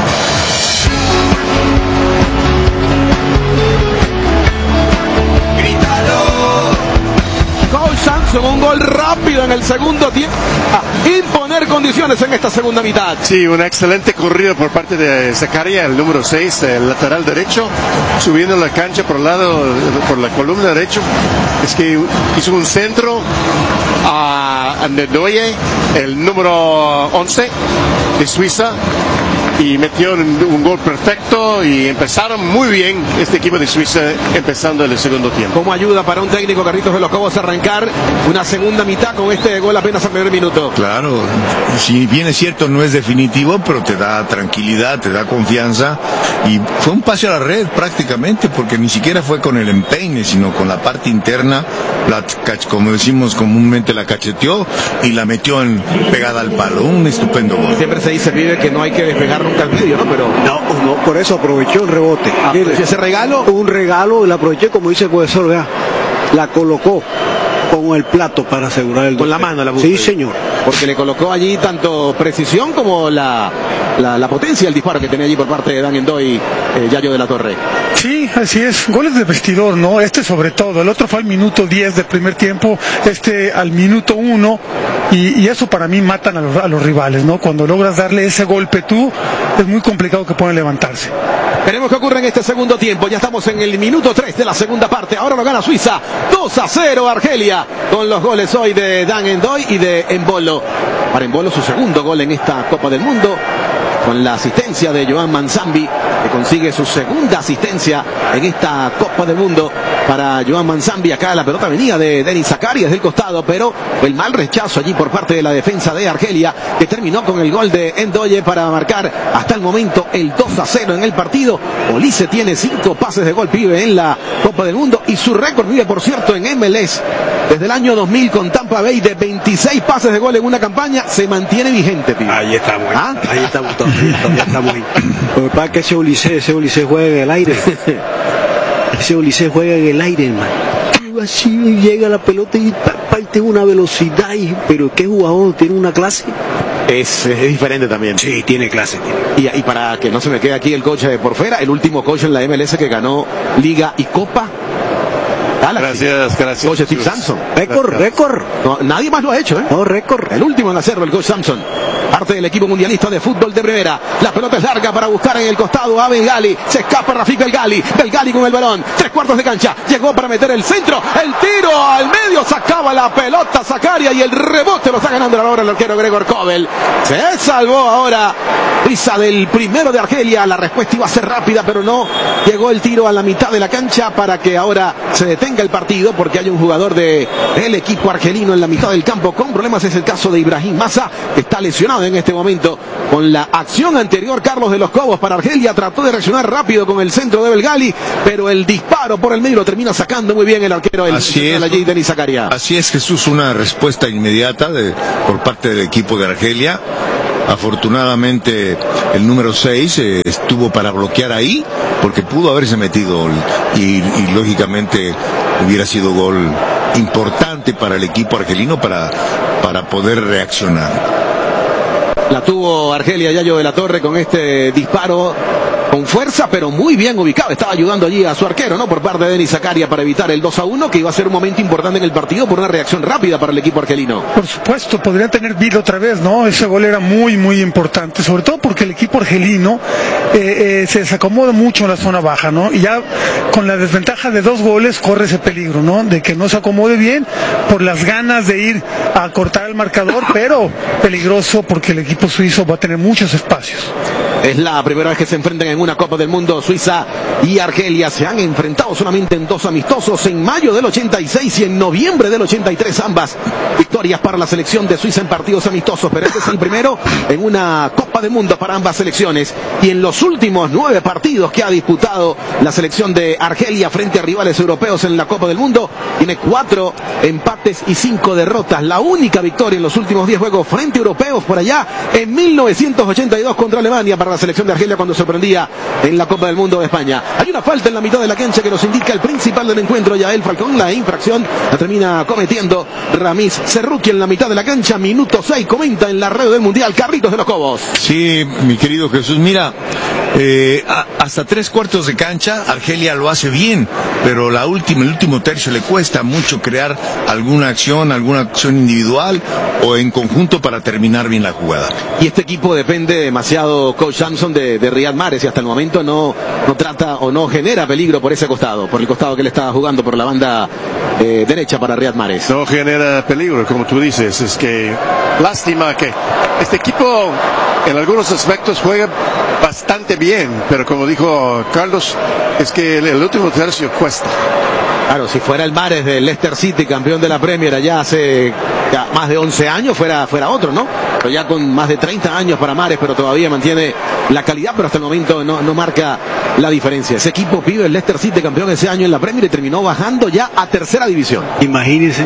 Coach Sanson, un gol rápido en el segundo tiempo, a imponer condiciones en esta segunda mitad. Sí, una excelente corrida por parte de Zakaria, el número seis, el lateral derecho, subiendo la cancha por el lado, por la columna derecho. Es que hizo un centro a Ndoye, el número once de Suiza, y metió un, un gol perfecto y empezaron muy bien este equipo de Suiza empezando el segundo tiempo. Como ayuda para un técnico Carlitos de los Cobos arrancar una segunda mitad con este gol apenas al primer minuto. Claro, si bien es cierto no es definitivo, pero te da tranquilidad, te da confianza y fue un pase a la red prácticamente, porque ni siquiera fue con el empeine, sino con la parte interna, la, como decimos comúnmente, la cacheteó y la metió en, pegada al palo. Un estupendo gol. Siempre se dice, pibe, que no hay que despegar nunca al medio, ¿no? Pero no, no, por eso aprovechó el rebote. Aproveché ese regalo. Un regalo, la aproveché, como dice el profesor, vea, la colocó con el plato para asegurar el con la mano la puso. Sí, señor. Porque le colocó allí tanto precisión como la, la, la potencia del disparo que tenía allí por parte de Dan Endoy, eh, Yayo de la Torre. Sí, así es. Goles de vestidor, ¿no? Este sobre todo. El otro fue al minuto diez del primer tiempo, este al minuto uno. Y, y eso para mí matan a los, a los rivales, ¿no? Cuando logras darle ese golpe tú, es muy complicado que puedan levantarse. Veremos qué ocurre en este segundo tiempo. Ya estamos en el minuto tres de la segunda parte. Ahora lo gana Suiza. dos a cero Argelia. Con los goles hoy de Dan Endoy y de Embolo. Para Embolo su segundo gol en esta Copa del Mundo. Con la asistencia de Joan Manzambi, que consigue su segunda asistencia en esta Copa del Mundo. para Joan Manzambi. Acá la pelota venía de Denis Zakaria del costado, pero el mal rechazo allí por parte de la defensa de Argelia, que terminó con el gol de Ndoye para marcar hasta el momento el dos a cero en el partido. Olise tiene cinco pases de gol, pibe, en la Copa del Mundo, y su récord, vive por cierto, en M L S desde el año dos mil con Tampa Bay de veintiséis pases de gol en una campaña, se mantiene vigente, pibe. Ahí estamos, ¿Ah? ahí estamos todos, todavía estamos ahí. Lo que pasa es que ese Olise, ese Olise juega en el aire. Ese Olise juega en el aire, hermano. Así llega la pelota y parte una velocidad, y, pero qué jugador, tiene una clase. Es, es diferente también. Sí, tiene clase. Tiene. Y, y para que no se me quede aquí el coach de por fuera, el último coach en la M L S que ganó Liga y Copa. Galaxy. Gracias, gracias. Coach Steve Sampson. Récord, récord. No, nadie más lo ha hecho, ¿eh? No, récord. El último en hacerlo, el coach Sampson. Parte del equipo mundialista de fútbol de primera. La pelota es larga para buscar en el costado a Belgali. Se escapa Rafik Belgali. Belgali con el balón. Tres cuartos de cancha. Llegó para meter el centro. El tiro al medio. Sacaba la pelota Zakaria y el rebote lo está ganando ahora el arquero Gregor Kobel. Se salvó ahora Suiza del primero de Argelia. La respuesta iba a ser rápida, pero no. Llegó el tiro a la mitad de la cancha para que ahora se detenga el partido, porque hay un jugador del equipo argelino en la mitad del campo con problemas. Es el caso de Ibrahim Massa, que está lesionado en este momento. Con la acción anterior, Carlos de los Cobos para Argelia trató de reaccionar rápido con el centro de Belgali, pero el disparo por el medio lo termina sacando muy bien el arquero, el Así es, allí, Denis Zakaria. Así es, Jesús, una respuesta inmediata de, por parte del equipo de Argelia. Afortunadamente el número seis eh, estuvo para bloquear ahí, porque pudo haberse metido y, y lógicamente hubiera sido gol importante para el equipo argelino para, para poder reaccionar. La tuvo Argelia, Yayo de la Torre, con este disparo con fuerza, pero muy bien ubicado. Estaba ayudando allí a su arquero, ¿no? Por parte de Denis Zakaria para evitar el dos a uno, que iba a ser un momento importante en el partido por una reacción rápida para el equipo argelino. Por supuesto, podría tener vida otra vez, ¿no? Ese gol era muy, muy importante, sobre todo porque el equipo argelino eh, eh, se desacomoda mucho en la zona baja, ¿no? Y ya con la desventaja de dos goles corre ese peligro, ¿no? De que no se acomode bien por las ganas de ir a cortar el marcador, pero peligroso porque el equipo suizo va a tener muchos espacios. Es la primera vez que se enfrentan en una Copa del Mundo. Suiza y Argelia se han enfrentado solamente en dos amistosos, en mayo del ochenta y seis y en noviembre del ochenta y tres, ambas victorias para la selección de Suiza en partidos amistosos, pero este es el primero en una Copa del Mundo para ambas selecciones. Y en los últimos nueve partidos que ha disputado la selección de Argelia frente a rivales europeos en la Copa del Mundo, tiene cuatro empates y cinco derrotas. La única victoria en los últimos diez juegos frente a europeos por allá en mil novecientos ochenta y dos contra Alemania para la selección de Argelia, cuando sorprendía en la Copa del Mundo de España. Hay una falta en la mitad de la cancha que nos indica el principal del encuentro, Yael Falcón. La infracción la termina cometiendo Ramiz Cerruqui en la mitad de la cancha. Minuto seis, comenta en la red del Mundial Carlitos de los Cobos. Sí, mi querido Jesús, mira, eh, a, hasta tres cuartos de cancha Argelia lo hace bien, pero la última, el último tercio le cuesta mucho crear alguna acción, alguna acción individual o en conjunto para terminar bien la jugada. Y este equipo depende demasiado, coach Sampson, de, de Riyad Mahrez, y hasta el momento no, no trata o no genera peligro por ese costado, por el costado que él está jugando por la banda eh, derecha para Riyad Mahrez. No genera peligro, como tú dices. Es que lástima que este equipo en algunos aspectos juega bastante bien, pero como dijo Carlos, es que el, el último tercio cuesta. Claro, si fuera el Mahrez del Leicester City, campeón de la Premier allá hace ya más de once años, fuera, fuera otro, ¿no? Pero ya con más de treinta años para Mahrez, pero todavía mantiene la calidad, pero hasta el momento no, no marca la diferencia. Ese equipo pibe, el Leicester City, campeón ese año en la Premier, y terminó bajando ya a tercera división. Imagínense.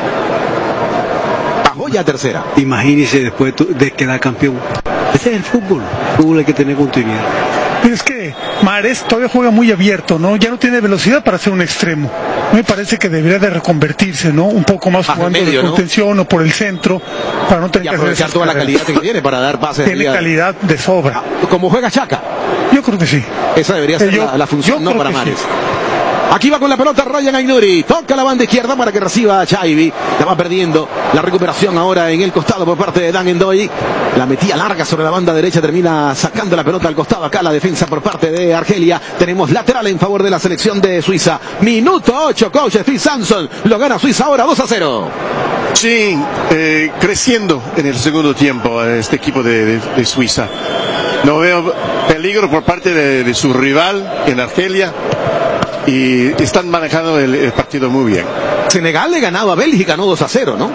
Bajó ya a tercera. Imagínense después de quedar campeón. Ese es el fútbol. El fútbol hay que tener continuidad. Pero es que Mahrez todavía juega muy abierto, ¿no? Ya no tiene velocidad para ser un extremo. Me parece que debería de reconvertirse, ¿no? Un poco más jugando de contención, ¿no? O por el centro, para no tener y que aprovechar toda la calidad que tiene para dar pases. Tiene calidad de sobra. Como juega Chaka. Yo creo que sí. Esa debería ser eh, yo, la, la función, no para Mahrez. Sí. Aquí va con la pelota Ryan Ainuri, toca la banda izquierda para que reciba a Chaibi, la va perdiendo, la recuperación ahora en el costado por parte de Dan Ndoye, la metía larga sobre la banda derecha, termina sacando la pelota al costado, acá la defensa por parte de Argelia. Tenemos lateral en favor de la selección de Suiza, minuto ocho, coach Steve Sampson, lo gana Suiza ahora dos a cero. Sí, eh, creciendo en el segundo tiempo este equipo de, de, de Suiza. No veo peligro por parte de, de su rival en Argelia. y están manejando el, el partido muy bien. Senegal le ganaba a Bélgica, no dos a cero, ¿no?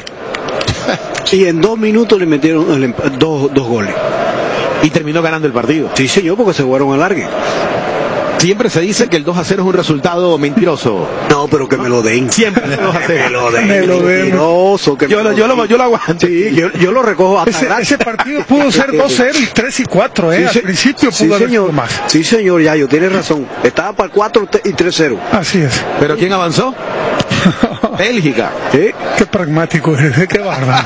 Sí, en dos minutos le metieron el emp- dos, dos goles. Y terminó ganando el partido. Sí, señor, porque se jugaron a largue. Siempre se dice que el dos a cero es un resultado mentiroso. No, pero que me lo den. Siempre el dos a cero. Me lo den. Me lo den. Mentiroso, que Yo, me lo, yo, lo, yo lo aguanto. Sí, yo, yo lo recojo hasta Ese, gratis. ese partido pudo ser dos cero y tres y cuatro, ¿eh? Sí, Al se- principio sí, pudo haber señor. sido más. Sí, señor, Yayo, tiene razón. Estaba para el cuatro y tres cero. Así es. ¿Pero quién avanzó? Bélgica. ¿Sí? Qué pragmático eres, qué bárbaro.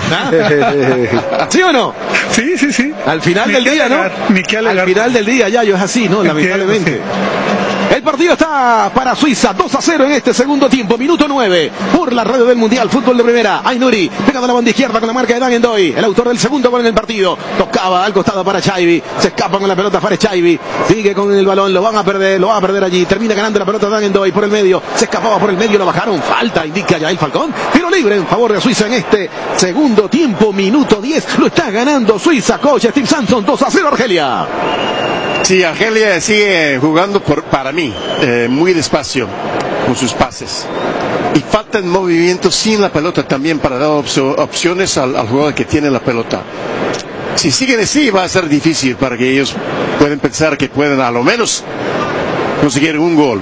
¿Sí o no? Sí, sí, sí. Al final Ni del que día, alegar, ¿no? Ni que alegar. Al final del día, ya, yo es así, ¿no? Lamentablemente. El partido está para Suiza, dos a cero en este segundo tiempo, minuto nueve, por la radio del Mundial Fútbol de Primera. Aynuri, pegado a la banda izquierda con la marca de Dan Endoy, el autor del segundo gol en el partido. Tocaba al costado para Chaibi, se escapa con la pelota Fares Chaibi, sigue con el balón, lo van a perder, lo va a perder allí, termina ganando la pelota Dan Endoy por el medio, se escapaba por el medio, lo bajaron, falta, indica Yael Falcón, tiro libre en favor de Suiza en este segundo tiempo, minuto diez, lo está ganando Suiza, coach Steve Sampson, dos a cero Argelia. Sí, Argelia sigue jugando por, para mí eh, muy despacio con sus pases. Y falta en movimiento sin la pelota también para dar opcio- opciones al, al jugador que tiene la pelota. Si siguen así va a ser difícil para que ellos puedan pensar que pueden a lo menos conseguir un gol.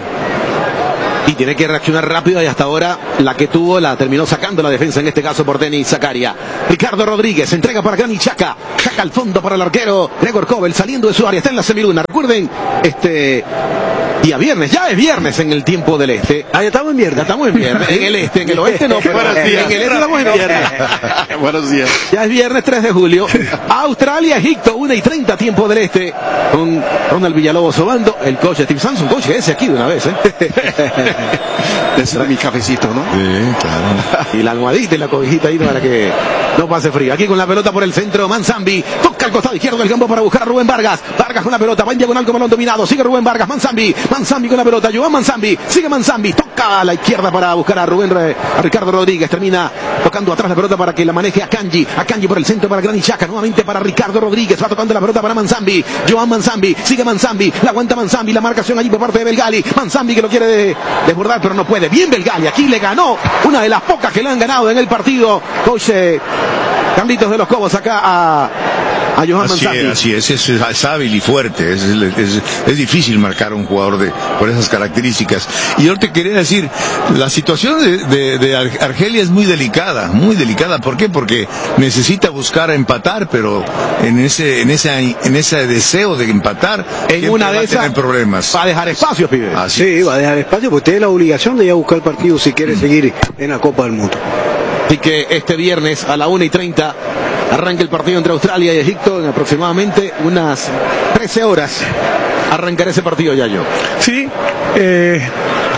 Y tiene que reaccionar rápido y hasta ahora la que tuvo la terminó sacando la defensa, en este caso por Denis Zakaria. Ricardo Rodríguez entrega para Granit Xhaka, Xhaka al fondo para el arquero Gregor Kobel saliendo de su área, está en la semiluna. Recuerden, este día viernes, ya es viernes en el tiempo del este. Ah, ya estamos en viernes. Ya estamos en viernes, en el este, en el oeste no, pero Buenos días. en el este estamos en viernes. Buenos días. Ya es viernes tres de julio. Australia, Egipto, una y treinta tiempo del este. Con Ronald Villalobos sobando. El coach Steve Sampson, coach, ese aquí de una vez, ¿eh? Ese es mi cafecito, ¿no? Sí, claro. Y la almohadita y la cobijita ahí para que no pase frío. Aquí con la pelota por el centro, Manzambi. Toca al costado izquierdo del campo para buscar a Rubén Vargas. Vargas con la pelota, va en diagonal con balón dominado. Sigue Rubén Vargas, Manzambi. Manzambi con la pelota, Joan Manzambi. Sigue Manzambi, toca a la izquierda para buscar a Rubén, a Ricardo Rodríguez. Termina tocando atrás la pelota para que la maneje a Kanji. A Kanji por el centro para Granit Xhaka. Nuevamente para Ricardo Rodríguez. Va tocando la pelota para Manzambi. Joan Manzambi. Sigue Manzambi. La aguanta Manzambi. La marcación allí por parte de Belgali. Manzambi que lo quiere de, desbordar, pero no puede. Bien Belgali. Aquí le ganó una de las pocas que le han ganado en el partido. Coach Carlitos de los Cobos acá a, a Johan Así Manzambi. es, así es, es, es hábil y fuerte, es, es, es difícil marcar a un jugador de, por esas características. Y yo te quería decir, la situación de, de, de Argelia es muy delicada, muy delicada. ¿Por qué? Porque necesita buscar empatar, pero en ese, en ese, en ese deseo de empatar, En una de va a esas tener problemas. va a dejar espacio, pibe. Así Sí, va a dejar espacio porque tiene la obligación de ir a buscar el partido si quiere seguir en la Copa del Mundo. Así que este viernes a la una y treinta arranca el partido entre Australia y Egipto. En aproximadamente unas trece horas arrancará ese partido, Yayo. Sí, eh,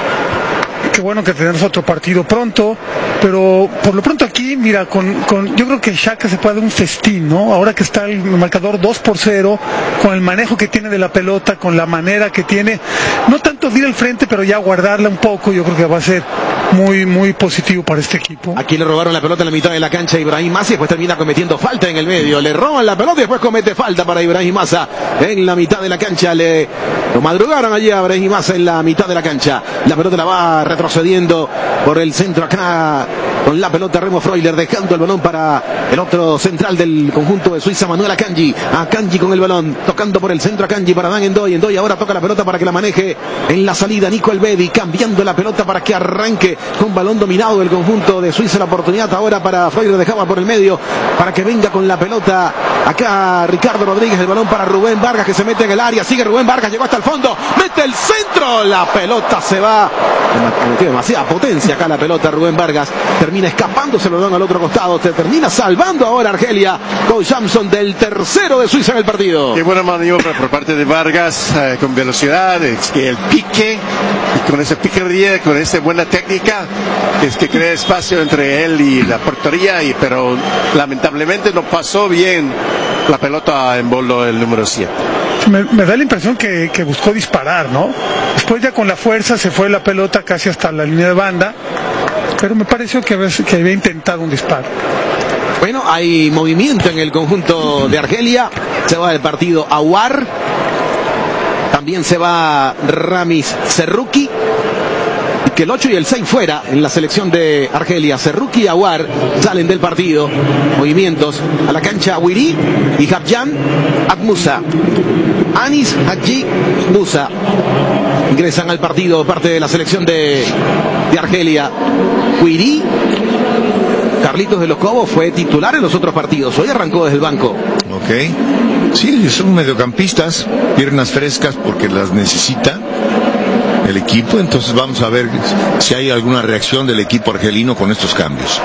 qué bueno que tenemos otro partido pronto, pero por lo pronto aquí, mira, con, con yo creo que Xhaka se puede dar un festín, ¿no? Ahora que está el marcador dos por cero, con el manejo que tiene de la pelota, con la manera que tiene, no tanto ir al frente, pero ya guardarla un poco, yo creo que va a ser muy, muy positivo para este equipo. Aquí le robaron la pelota en la mitad de la cancha a Ibrahim Massa y después termina cometiendo falta en el medio. Le roban la pelota y después comete falta para Ibrahim Massa en la mitad de la cancha. Le lo madrugaron allí a Ibrahim Massa en la mitad de la cancha. La pelota la va retrocediendo por el centro acá con la pelota Remo Freuler, dejando el balón para el otro central del conjunto de Suiza, Manuel Akanji. Akanji con el balón, tocando por el centro Akanji para Dan Endoy. Endoy ahora toca la pelota para que la maneje en la salida Nico Elvedi, cambiando la pelota para que arranque con balón dominado del conjunto de Suiza. La oportunidad ahora para Freuler, dejaba por el medio para que venga con la pelota acá Ricardo Rodríguez. El balón para Rubén Vargas que se mete en el área. Sigue Rubén Vargas, llegó hasta el fondo, mete el centro, la pelota se va. Tiene demasiada potencia acá la pelota Rubén Vargas. Termina escapando, se lo dan al otro costado. Se termina salvando ahora Argelia con Sampson del tercero de Suiza en el partido. Qué buena maniobra por parte de Vargas, eh, con velocidad, es que el pique, y con esa picardía, con esa buena técnica, es que crea espacio entre él y la portería, y, pero lamentablemente no pasó bien la pelota en bolo el número siete. Me, me da la impresión que, que buscó disparar, ¿no? Después ya con la fuerza se fue la pelota casi hasta la línea de banda, pero me pareció que, que había intentado un disparo. Bueno, hay movimiento en el conjunto de Argelia. Se va del partido Aouar. También se va Ramis Serruki. Y que el ocho y el seis fuera en la selección de Argelia. Serruki y Aouar salen del partido. Movimientos a la cancha Wiri y Habjan Akmusa. Anis Haji Musa ingresan al partido parte de la selección de, de Argelia. Wiri, Carlitos de los Cobos, fue titular en los otros partidos. Hoy arrancó desde el banco. Ok. Sí, son mediocampistas, piernas frescas porque las necesita el equipo. Entonces vamos a ver si hay alguna reacción del equipo argelino con estos cambios.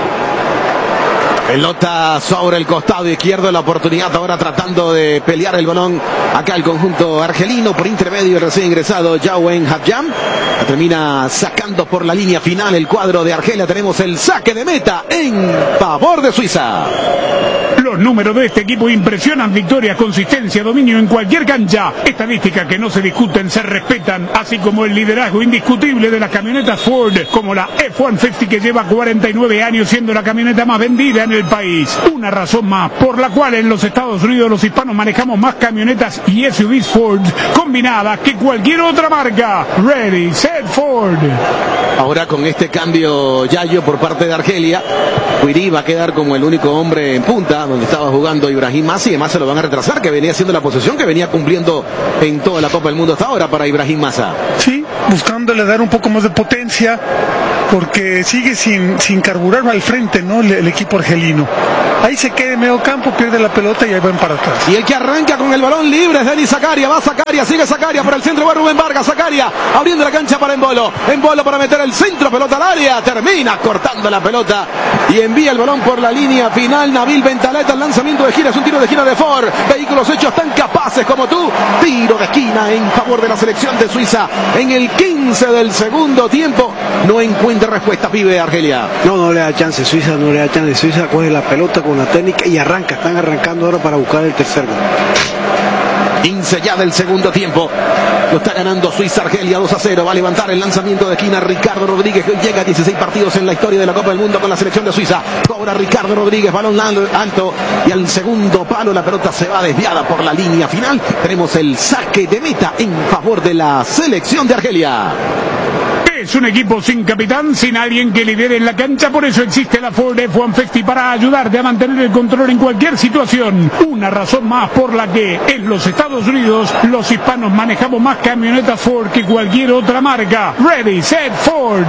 Pelota sobre el costado izquierdo, la oportunidad ahora tratando de pelear el balón acá el conjunto argelino por intermedio del recién ingresado Yawen Habjan. La termina sacando por la línea final el cuadro de Argelia. Tenemos el saque de meta en favor de Suiza. Los números de este equipo impresionan: victorias, consistencia, dominio en cualquier cancha. Estadísticas que no se discuten, se respetan, así como el liderazgo indiscutible de las camionetas Ford, como la F ciento cincuenta que lleva cuarenta y nueve años siendo la camioneta más vendida en el país. Una razón más por la cual en los Estados Unidos los hispanos manejamos más camionetas y S U Vs Ford combinadas que cualquier otra marca. Ready, set, Ford. Ahora con este cambio Yayo por parte de Argelia, Wiri va a quedar como el único hombre en punta, donde estaba jugando Ibrahim Massa, y además se lo van a retrasar, que venía haciendo la posesión que venía cumpliendo en toda la Copa del Mundo hasta ahora para Ibrahim Massa. Sí, buscándole dar un poco más de potencia, porque sigue sin, sin carburar al frente, ¿no? El, el equipo argelino. Ahí se queda en medio campo, pierde la pelota y ahí van para atrás. Y el que arranca con el balón libre es Denis Zakaria. Va Zakaria, sigue Zakaria por el centro, va Rubén Vargas. Zakaria abriendo la cancha para Embolo. Embolo para meter el centro, pelota al área. Termina cortando la pelota y envía el balón por la línea final. Nabil Bentaleb, el lanzamiento de gira, es un tiro de esquina de Ford. Vehículos hechos tan capaces como tú. Tiro de esquina en favor de la selección de Suiza. En el quince del segundo tiempo. No encuentra respuesta, pibe, Argelia. No, no le da chance. Suiza no le da chance. Suiza coge la pelota con la técnica y arranca. Están arrancando ahora para buscar el tercer gol. quince ya del segundo tiempo. Lo está ganando Suiza. Argelia dos a cero. Va a levantar el lanzamiento de esquina Ricardo Rodríguez, que hoy llega a dieciséis partidos en la historia de la Copa del Mundo con la selección de Suiza. Cobra Ricardo Rodríguez, balón alto y al segundo palo la pelota se va desviada por la línea final. Tenemos el saque de meta en favor de la selección de Argelia. Es un equipo sin capitán, sin alguien que lidere en la cancha, por eso existe la Ford F ciento cincuenta para ayudarte a mantener el control en cualquier situación. Una razón más por la que en los Estados Unidos los hispanos manejamos más camionetas Ford que cualquier otra marca. Ready, set, Ford.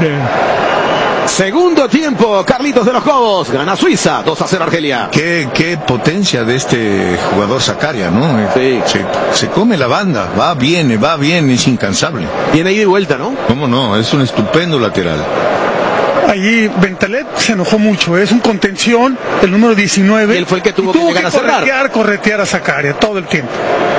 Segundo tiempo, Carlitos de los Cobos, gana Suiza, dos a cero Argelia. Qué, qué potencia de este jugador Zakaria, ¿no? Sí. Se, se come la banda, va, viene, va, viene, es incansable. Viene ida y vuelta, ¿no? ¿Cómo no? Es un estupendo lateral. Allí Bentaleb se enojó mucho, es un contención, el número diecinueve. Y él fue el que tuvo, tuvo que llegar que a cerrar. corretear, corretear a Zakaria todo el tiempo.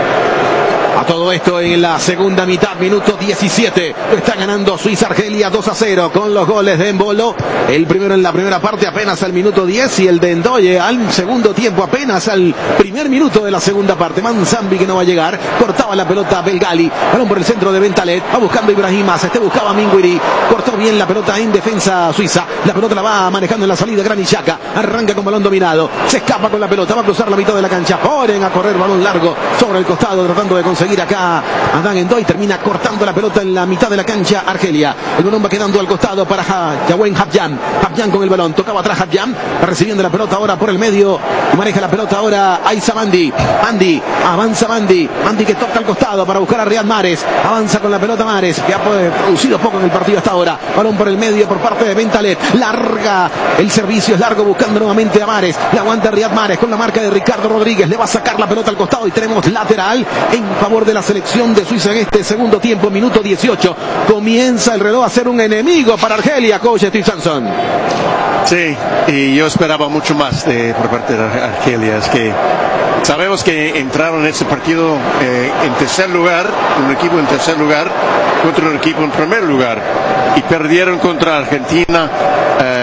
A todo esto en la segunda mitad, minuto diecisiete. Está ganando Suiza Argelia dos a cero con los goles de Embolo. El primero en la primera parte apenas al minuto diez y el de Ndoye al segundo tiempo apenas al primer minuto de la segunda parte. Manzambi, que no va a llegar, cortaba la pelota Belgali, balón por el centro de Bentaleb, va buscando Ibrahim Massa, este buscaba Minguiri, cortó bien la pelota en defensa Suiza, la pelota la va manejando en la salida Granit Xhaka, arranca con balón dominado, se escapa con la pelota, va a cruzar la mitad de la cancha, ponen a correr balón largo sobre el costado tratando de conseguir acá a Dan Ndoye, termina cortando la pelota en la mitad de la cancha Argelia. El balón va quedando al costado para Yawen Habjan. Habjan con el balón, tocaba atrás Habjan, recibiendo la pelota ahora por el medio y maneja la pelota ahora Aissa Mandi. Mandi, avanza Mandi. Mandi que toca al costado para buscar a Riyad Mahrez. Avanza con la pelota Mahrez, que ha producido poco en el partido hasta ahora. Balón por el medio por parte de Bentaleb. Larga, el servicio es largo buscando nuevamente a Mahrez. Le aguanta Riyad Mahrez con la marca de Ricardo Rodríguez. Le va a sacar la pelota al costado y tenemos lateral en favor de la selección de Suiza en este segundo tiempo, minuto dieciocho. Comienza el reloj a ser un enemigo para Argelia, coach Steve Sampson. Sí, y yo esperaba mucho más de, por parte de Argelia. Es que sabemos que entraron en ese partido eh, en tercer lugar, un equipo en tercer lugar contra un equipo en primer lugar, y perdieron contra Argentina eh,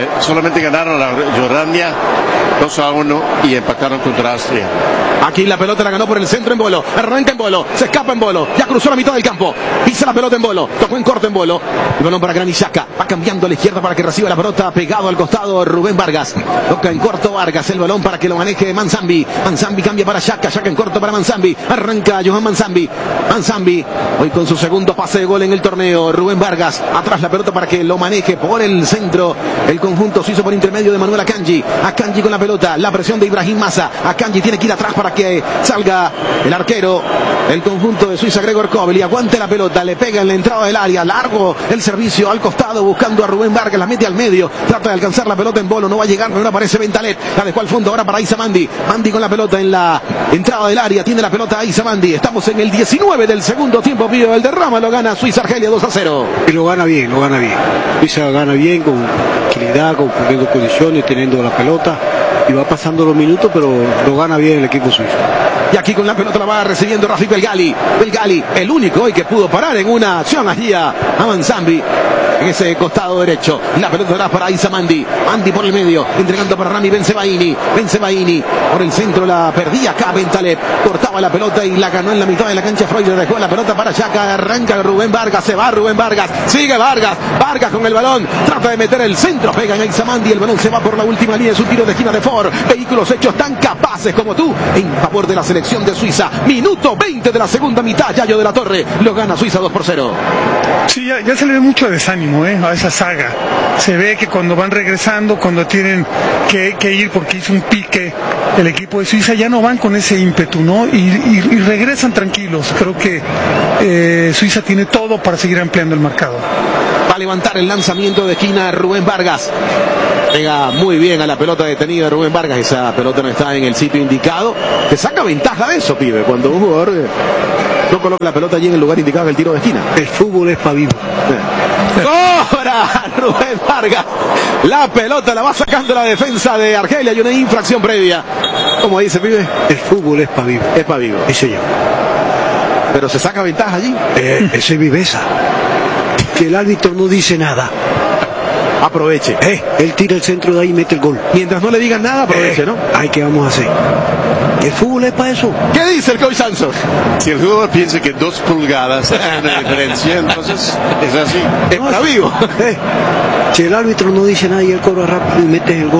que solamente ganaron a Jordania dos a uno y empataron contra Austria. Aquí la pelota la ganó por el centro Embolo, arranca Embolo, se escapa Embolo, ya cruzó la mitad del campo, pisa la pelota Embolo, tocó en corto Embolo, el balón para Granit Xhaka, va cambiando a la izquierda para que reciba la pelota, pegado al costado Rubén Vargas, toca en corto Vargas, el balón para que lo maneje Manzambi, Manzambi cambia para Xhaka, Xhaka en corto para Manzambi, arranca Johan Manzambi, Manzambi, hoy con su segundo pase de gol en el torneo, Rubén Vargas, atrás la pelota para que lo maneje por el centro, el conjunto suizo por intermedio de Manuel Akanji, Akanji con la pelota, la presión de Ibrahim Massa, Akanji tiene que ir atrás para que salga el arquero, el conjunto de Suiza, Gregor Kobel, y aguante la pelota, le pega en la entrada del área, largo el servicio al costado, buscando a Rubén Vargas, la mete al medio, trata de alcanzar la pelota en Bolo, no va a llegar, no aparece Bentaleb, la dejó al fondo ahora para Isa Mandi, Mandi con la pelota en la entrada del área, tiene la pelota Isa Mandi, estamos en el diecinueve del segundo tiempo, pido el derrama, lo gana Suiza Argelia dos a cero. Y lo gana bien, lo gana bien, Suiza gana bien, con tranquilidad, con cumpliendo condiciones, teniendo la pelota, y va pasando los minutos, pero lo gana bien el equipo suizo. Y aquí con la pelota la va recibiendo Rafik Belgali. Belgali, el único hoy que pudo parar en una acción allí a Manzambi en ese costado derecho. La pelota era para Isa Mandi. Mandi por el medio, entregando para Rami Bensebaini. Bensebaini por el centro la perdía acá Bentaleb. Cortaba la pelota y la ganó en la mitad de la cancha. Freud le dejó la pelota para Xhaka. Arranca Rubén Vargas, se va Rubén Vargas. Sigue Vargas. Vargas con el balón. Trata de meter el centro. Pega en Isa Mandi. El balón se va por la última línea. Es un tiro de esquina de Ford. Vehículos hechos tan capaces como tú en favor de la selección de Suiza. Minuto veinte de la segunda mitad. Yayo de la Torre lo gana Suiza dos por cero. Sí, ya, ya se le ve mucho desánimo ¿eh? a esa saga. Se ve que cuando van regresando, cuando tienen que, que ir porque hizo un pique el equipo de Suiza, ya no van con ese ímpetu, ¿no? Y, y, y regresan tranquilos. Creo que eh, Suiza tiene todo para seguir ampliando el marcador. Va a levantar el lanzamiento de esquina Rubén Vargas. Pega muy bien a la pelota detenida Rubén Vargas. Esa pelota no está en el sitio indicado. Te saca ventaja de eso, pibe. Cuando un jugador eh, no coloca la pelota allí en el lugar indicado en el tiro de esquina. El fútbol es para vivo. ¡Cobra Rubén Vargas! La pelota la va sacando la defensa de Argelia. Hay una infracción previa. ¿Cómo dice, pibe? El fútbol es para vivo. Es para vivo. Sí, señor. Pero se saca ventaja allí. Eh, esa es viveza. Que el árbitro no dice nada. Aproveche. Eh, él tira el centro de ahí y mete el gol. Mientras no le digan nada, aproveche, eh, ¿no? Ay, ¿qué vamos a hacer? El fútbol es para eso. ¿Qué dice el coach Santos? Si el jugador piensa que dos pulgadas hacen una diferencia, entonces es así. Es para vivo. Eh, si el árbitro no dice nada y él cobra rápido y mete el gol.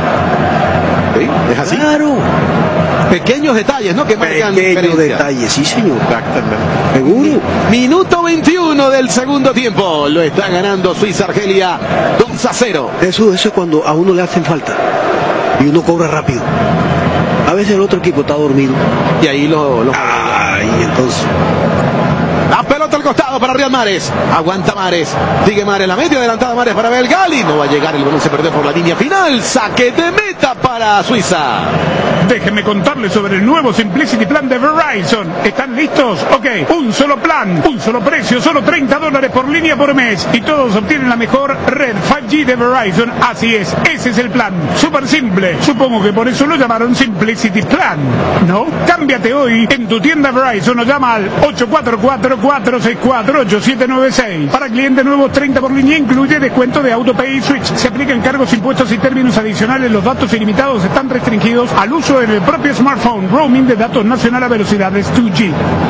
¿Sí? ¿Es así? Claro. Pequeños detalles, ¿no? Que marcan Pequeños detalles, sí, señor. Exactamente. Seguro. Minuto veintiuno del segundo tiempo. Lo está ganando Suiza Argelia dos a cero. Eso, eso es cuando a uno le hacen falta y uno cobra rápido. A veces el otro equipo está dormido. Y ahí lo... lo... Ay, entonces... La pelota al costado para Riyad Mahrez. Aguanta Mahrez. Sigue Mahrez. La media adelantada Mahrez para Belgali. No va a llegar. El balón se perdió por la línea final. Saque de meta para Suiza. Déjenme contarles sobre el nuevo Simplicity Plan de Verizon. ¿Están listos? Ok. Un solo plan, un solo precio, solo treinta dólares por línea por mes. Y todos obtienen la mejor red cinco G de Verizon. Así es, ese es el plan. Súper simple. Supongo que por eso lo llamaron Simplicity Plan, ¿no? Cámbiate hoy en tu tienda Verizon o llama al ocho cuatro cuatro, cuatro seis cuatro, ocho siete nueve seis. Para clientes nuevos, treinta por línea, incluye descuento de AutoPay y Switch. Se aplican cargos, impuestos y términos adicionales. Los datos ilimitados están restringidos al uso en el propio smartphone. Roaming de datos nacional a velocidades dos G.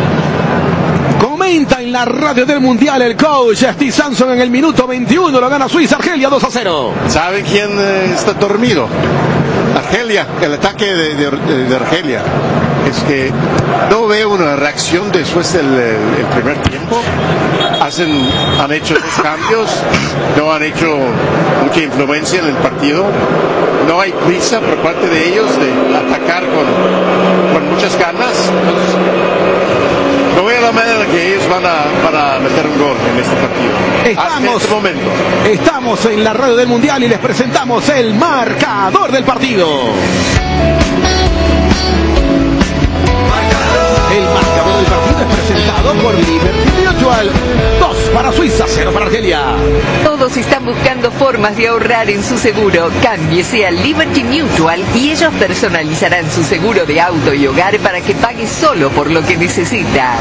Comenta en la radio del Mundial el coach Steve Samson en el minuto veintiuno. Lo gana Suiza Argelia dos a cero. ¿Sabe quién eh, está dormido? Argelia, el ataque de, de, de Argelia. Es que no veo una reacción después del el primer tiempo. Hacen, han hecho dos cambios, no han hecho mucha influencia en el partido. No hay prisa por parte de ellos de atacar con, con muchas ganas. Entonces, no veo la manera que ellos van a, para meter un gol en este partido. Estamos, en este momento. Estamos en la radio del Mundial y les presentamos el marcador del partido. El marcador del partido es presentado por Liberty Mutual. dos para Suiza, cero para Argelia. Todos están buscando formas de ahorrar en su seguro. Cámbiese a Liberty Mutual y ellos personalizarán su seguro de auto y hogar para que pague solo por lo que necesita.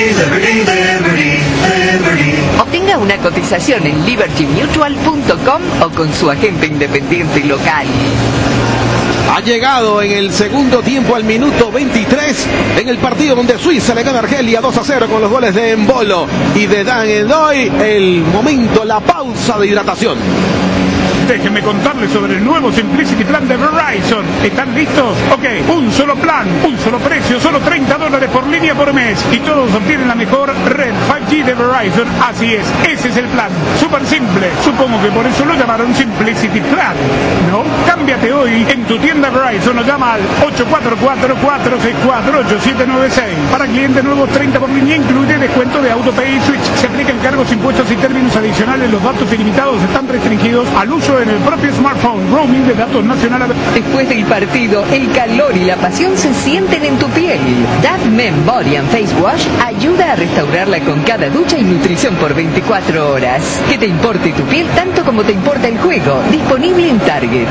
Obtenga una cotización en liberty mutual punto com o con su agente independiente local. Ha llegado en el segundo tiempo al minuto veintitrés en el partido donde Suiza le gana a Argelia dos a cero con los goles de Embolo y de Dan Endoy. El momento, la pausa de hidratación. Déjenme contarles sobre el nuevo Simplicity Plan de Verizon. ¿Están listos? Ok, un solo plan, un solo precio, solo treinta dólares por línea por mes. Y todos obtienen la mejor red cinco G de Verizon. Así es, ese es el plan. Súper simple. Supongo que por eso lo llamaron Simplicity Plan, ¿no? Cámbiate hoy en tu tienda Verizon o llama al ocho cuatro cuatro, cuatro seis cuatro, ocho siete nueve seis. Para clientes nuevos, treinta por línea, incluye descuento de AutoPay y Switch. Se aplican cargos, impuestos y términos adicionales. Los datos ilimitados están restringidos al uso en el propio smartphone. Roaming de datos nacional. Después del partido, el calor y la pasión se sienten en tu piel. Dove Men Body and Face Wash ayuda a restaurarla con cada ducha y nutrición por veinticuatro horas. Que te importe tu piel tanto como te importa el juego. Disponible en Target.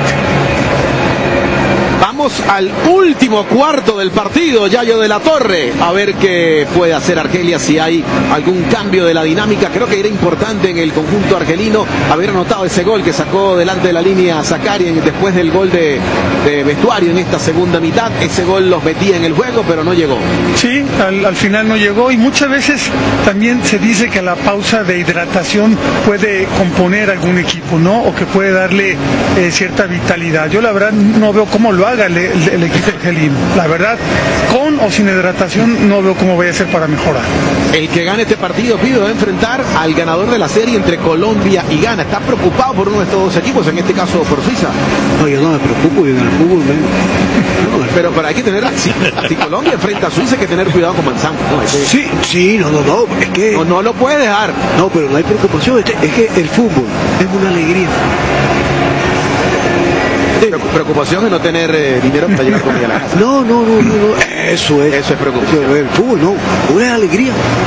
Vamos al último cuarto del partido, Yayo de la Torre, a ver qué puede hacer Argelia, si hay algún cambio de la dinámica. Creo que era importante en el conjunto argelino haber anotado ese gol que sacó delante de la línea Zakarian después del gol de, de vestuario en esta segunda mitad. Ese gol los metía en el juego, pero no llegó. Sí, al, al final no llegó, y muchas veces también se dice que la pausa de hidratación puede componer algún equipo, ¿no? O que puede darle eh, cierta vitalidad. Yo la verdad no veo cómo lo haga el, el, el equipo argelino. La verdad, con o sin hidratación no veo cómo vaya a ser para mejorar. El que gane este partido, Pido, va a enfrentar al ganador de la serie entre Colombia y Ghana. ¿Está preocupado por uno de estos dos equipos, en este caso por Suiza? No, yo no me preocupo, y en el fútbol menos. No, pero, pero hay que tener, si, si Colombia enfrenta a Suiza, hay que tener cuidado con Manzano, ¿no? Es que, sí, sí, no, no, no, es que... No, no lo puede dejar. No, pero no hay preocupación, es que el fútbol es una alegría. Preocupación de no tener eh, dinero para llevar comida a la casa. No, no, no, no, no, eso es. Eso es preocupación. Eso, el fútbol no, una alegría.